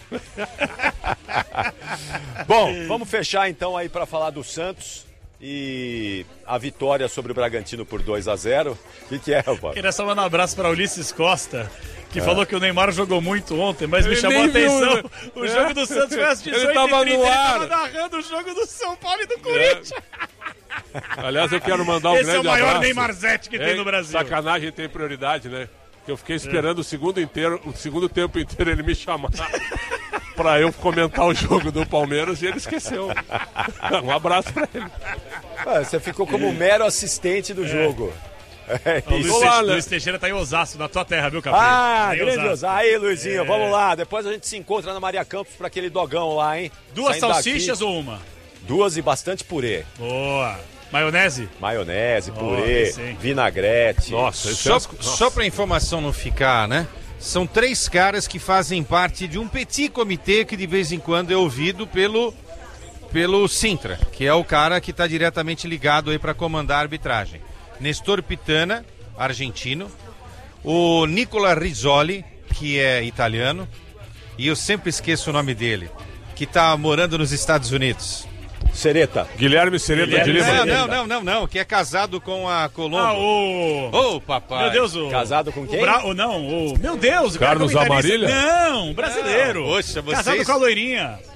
Bom, vamos fechar então aí pra falar do Santos e a vitória sobre o Bragantino por 2-0. O que é, rapaz? Queria só mandar um abraço pra Ulisses Costa, que falou que o Neymar jogou muito ontem, mas me chamou a atenção. O jogo do Santos foi às 18h30. Ele tava no ar. Ele tava narrando o jogo do São Paulo e do Corinthians. Aliás, eu quero mandar um grande abraço. Esse é o maior Neymarzete que tem no Brasil. Sacanagem tem prioridade, né? Que eu fiquei esperando o segundo tempo inteiro ele me chamar pra eu comentar o jogo do Palmeiras e ele esqueceu. Um abraço pra ele. Você ficou como mero assistente do jogo. Luiz Teixeira tá em Osasco, na tua terra, viu, Capri? Grande Osasco. Aí, Luizinho, vamos lá. Depois a gente se encontra na Maria Campos pra aquele dogão lá, hein? 2 salsichas ou uma? 2 e bastante purê. Boa. Maionese, purê, vinagrete. Nossa, só pra informação não ficar, né? São 3 caras que fazem parte de um petit comitê que de vez em quando é ouvido pelo Sintra, que é o cara que está diretamente ligado aí para comandar a arbitragem. Nestor Pitana, argentino. O Nicola Rizzoli, que é italiano. E eu sempre esqueço o nome dele, que está morando nos Estados Unidos. Guilherme Sereta de Lima. Não, que é casado com a Colombo. Papai. Meu Deus, casado com quem? Meu Deus, Carlos Amarília? Não, brasileiro. Poxa, casado com a loirinha.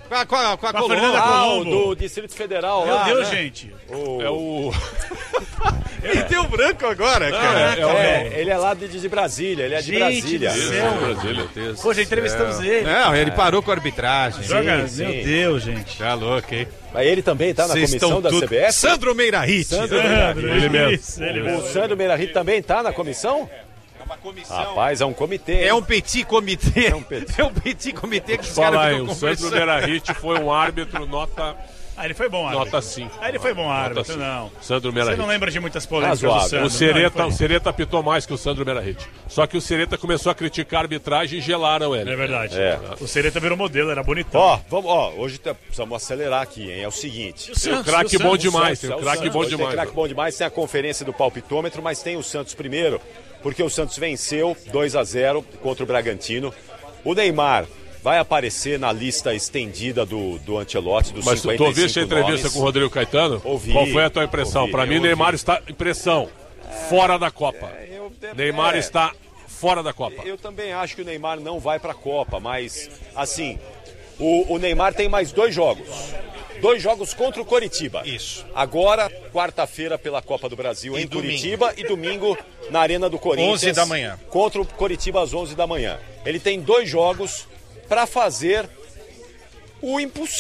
Com a Fernanda Colombo. do Distrito Federal Meu lá, Deus, né? gente. É o... Ele tem o branco agora, cara. Ele é lá de Brasília, ele é de Gente Brasília. do céu. Brasília, Deus. Pô, já entrevistamos ele. Não, ele parou com a arbitragem. Joga, sim. meu Deus, gente. Tá louco, hein? Mas ele também tá na Vocês comissão estão da tudo... CBF? Sandro Meirahit. Sandro Meirahit. Ele mesmo. Isso, ele mesmo. O Sandro Meirahit também tá na comissão? É uma comissão. Rapaz, é um comitê. É um petit comitê. É um petit comitê que os Fala caras aí, ficam o Sandro conversando. Meirahit foi um árbitro nota Ele foi bom árbitro. Nota 5. Ele foi bom árbitro, cinco. não. Sandro Você Meirahit. não lembra de muitas polêmicas do Razoável. Sandro. O Sereta, Não, o Sereta apitou mais que o Sandro Meirahit. Só que o Sereta começou a criticar a arbitragem e gelaram ele. É verdade. É. O Sereta virou modelo, era bonitão. Hoje precisamos acelerar aqui, hein? É o seguinte. Tem o craque bom demais, tem o craque bom Tem demais. craque bom demais, tem a conferência do palpitômetro, mas tem o Santos primeiro, porque o Santos venceu 2-0 contra o Bragantino. O Neymar vai aparecer na lista estendida do Ancelotti, dos Mas 55 tu ouviste a entrevista nomes. com o Rodrigo Caetano? Ouvi. Qual foi a tua impressão? Ouvi, Para mim, eu o Neymar ouvi. está em pressão, fora da Copa. Neymar é. está fora da Copa. Eu também acho que o Neymar não vai para a Copa, mas, assim, o Neymar tem mais 2 jogos. 2 jogos contra o Coritiba. Isso. Agora, quarta-feira pela Copa do Brasil E em domingo. Curitiba e domingo na Arena do Corinthians. 11 da manhã. Contra o Coritiba às 11 da manhã. Ele tem 2 jogos para fazer o impossível.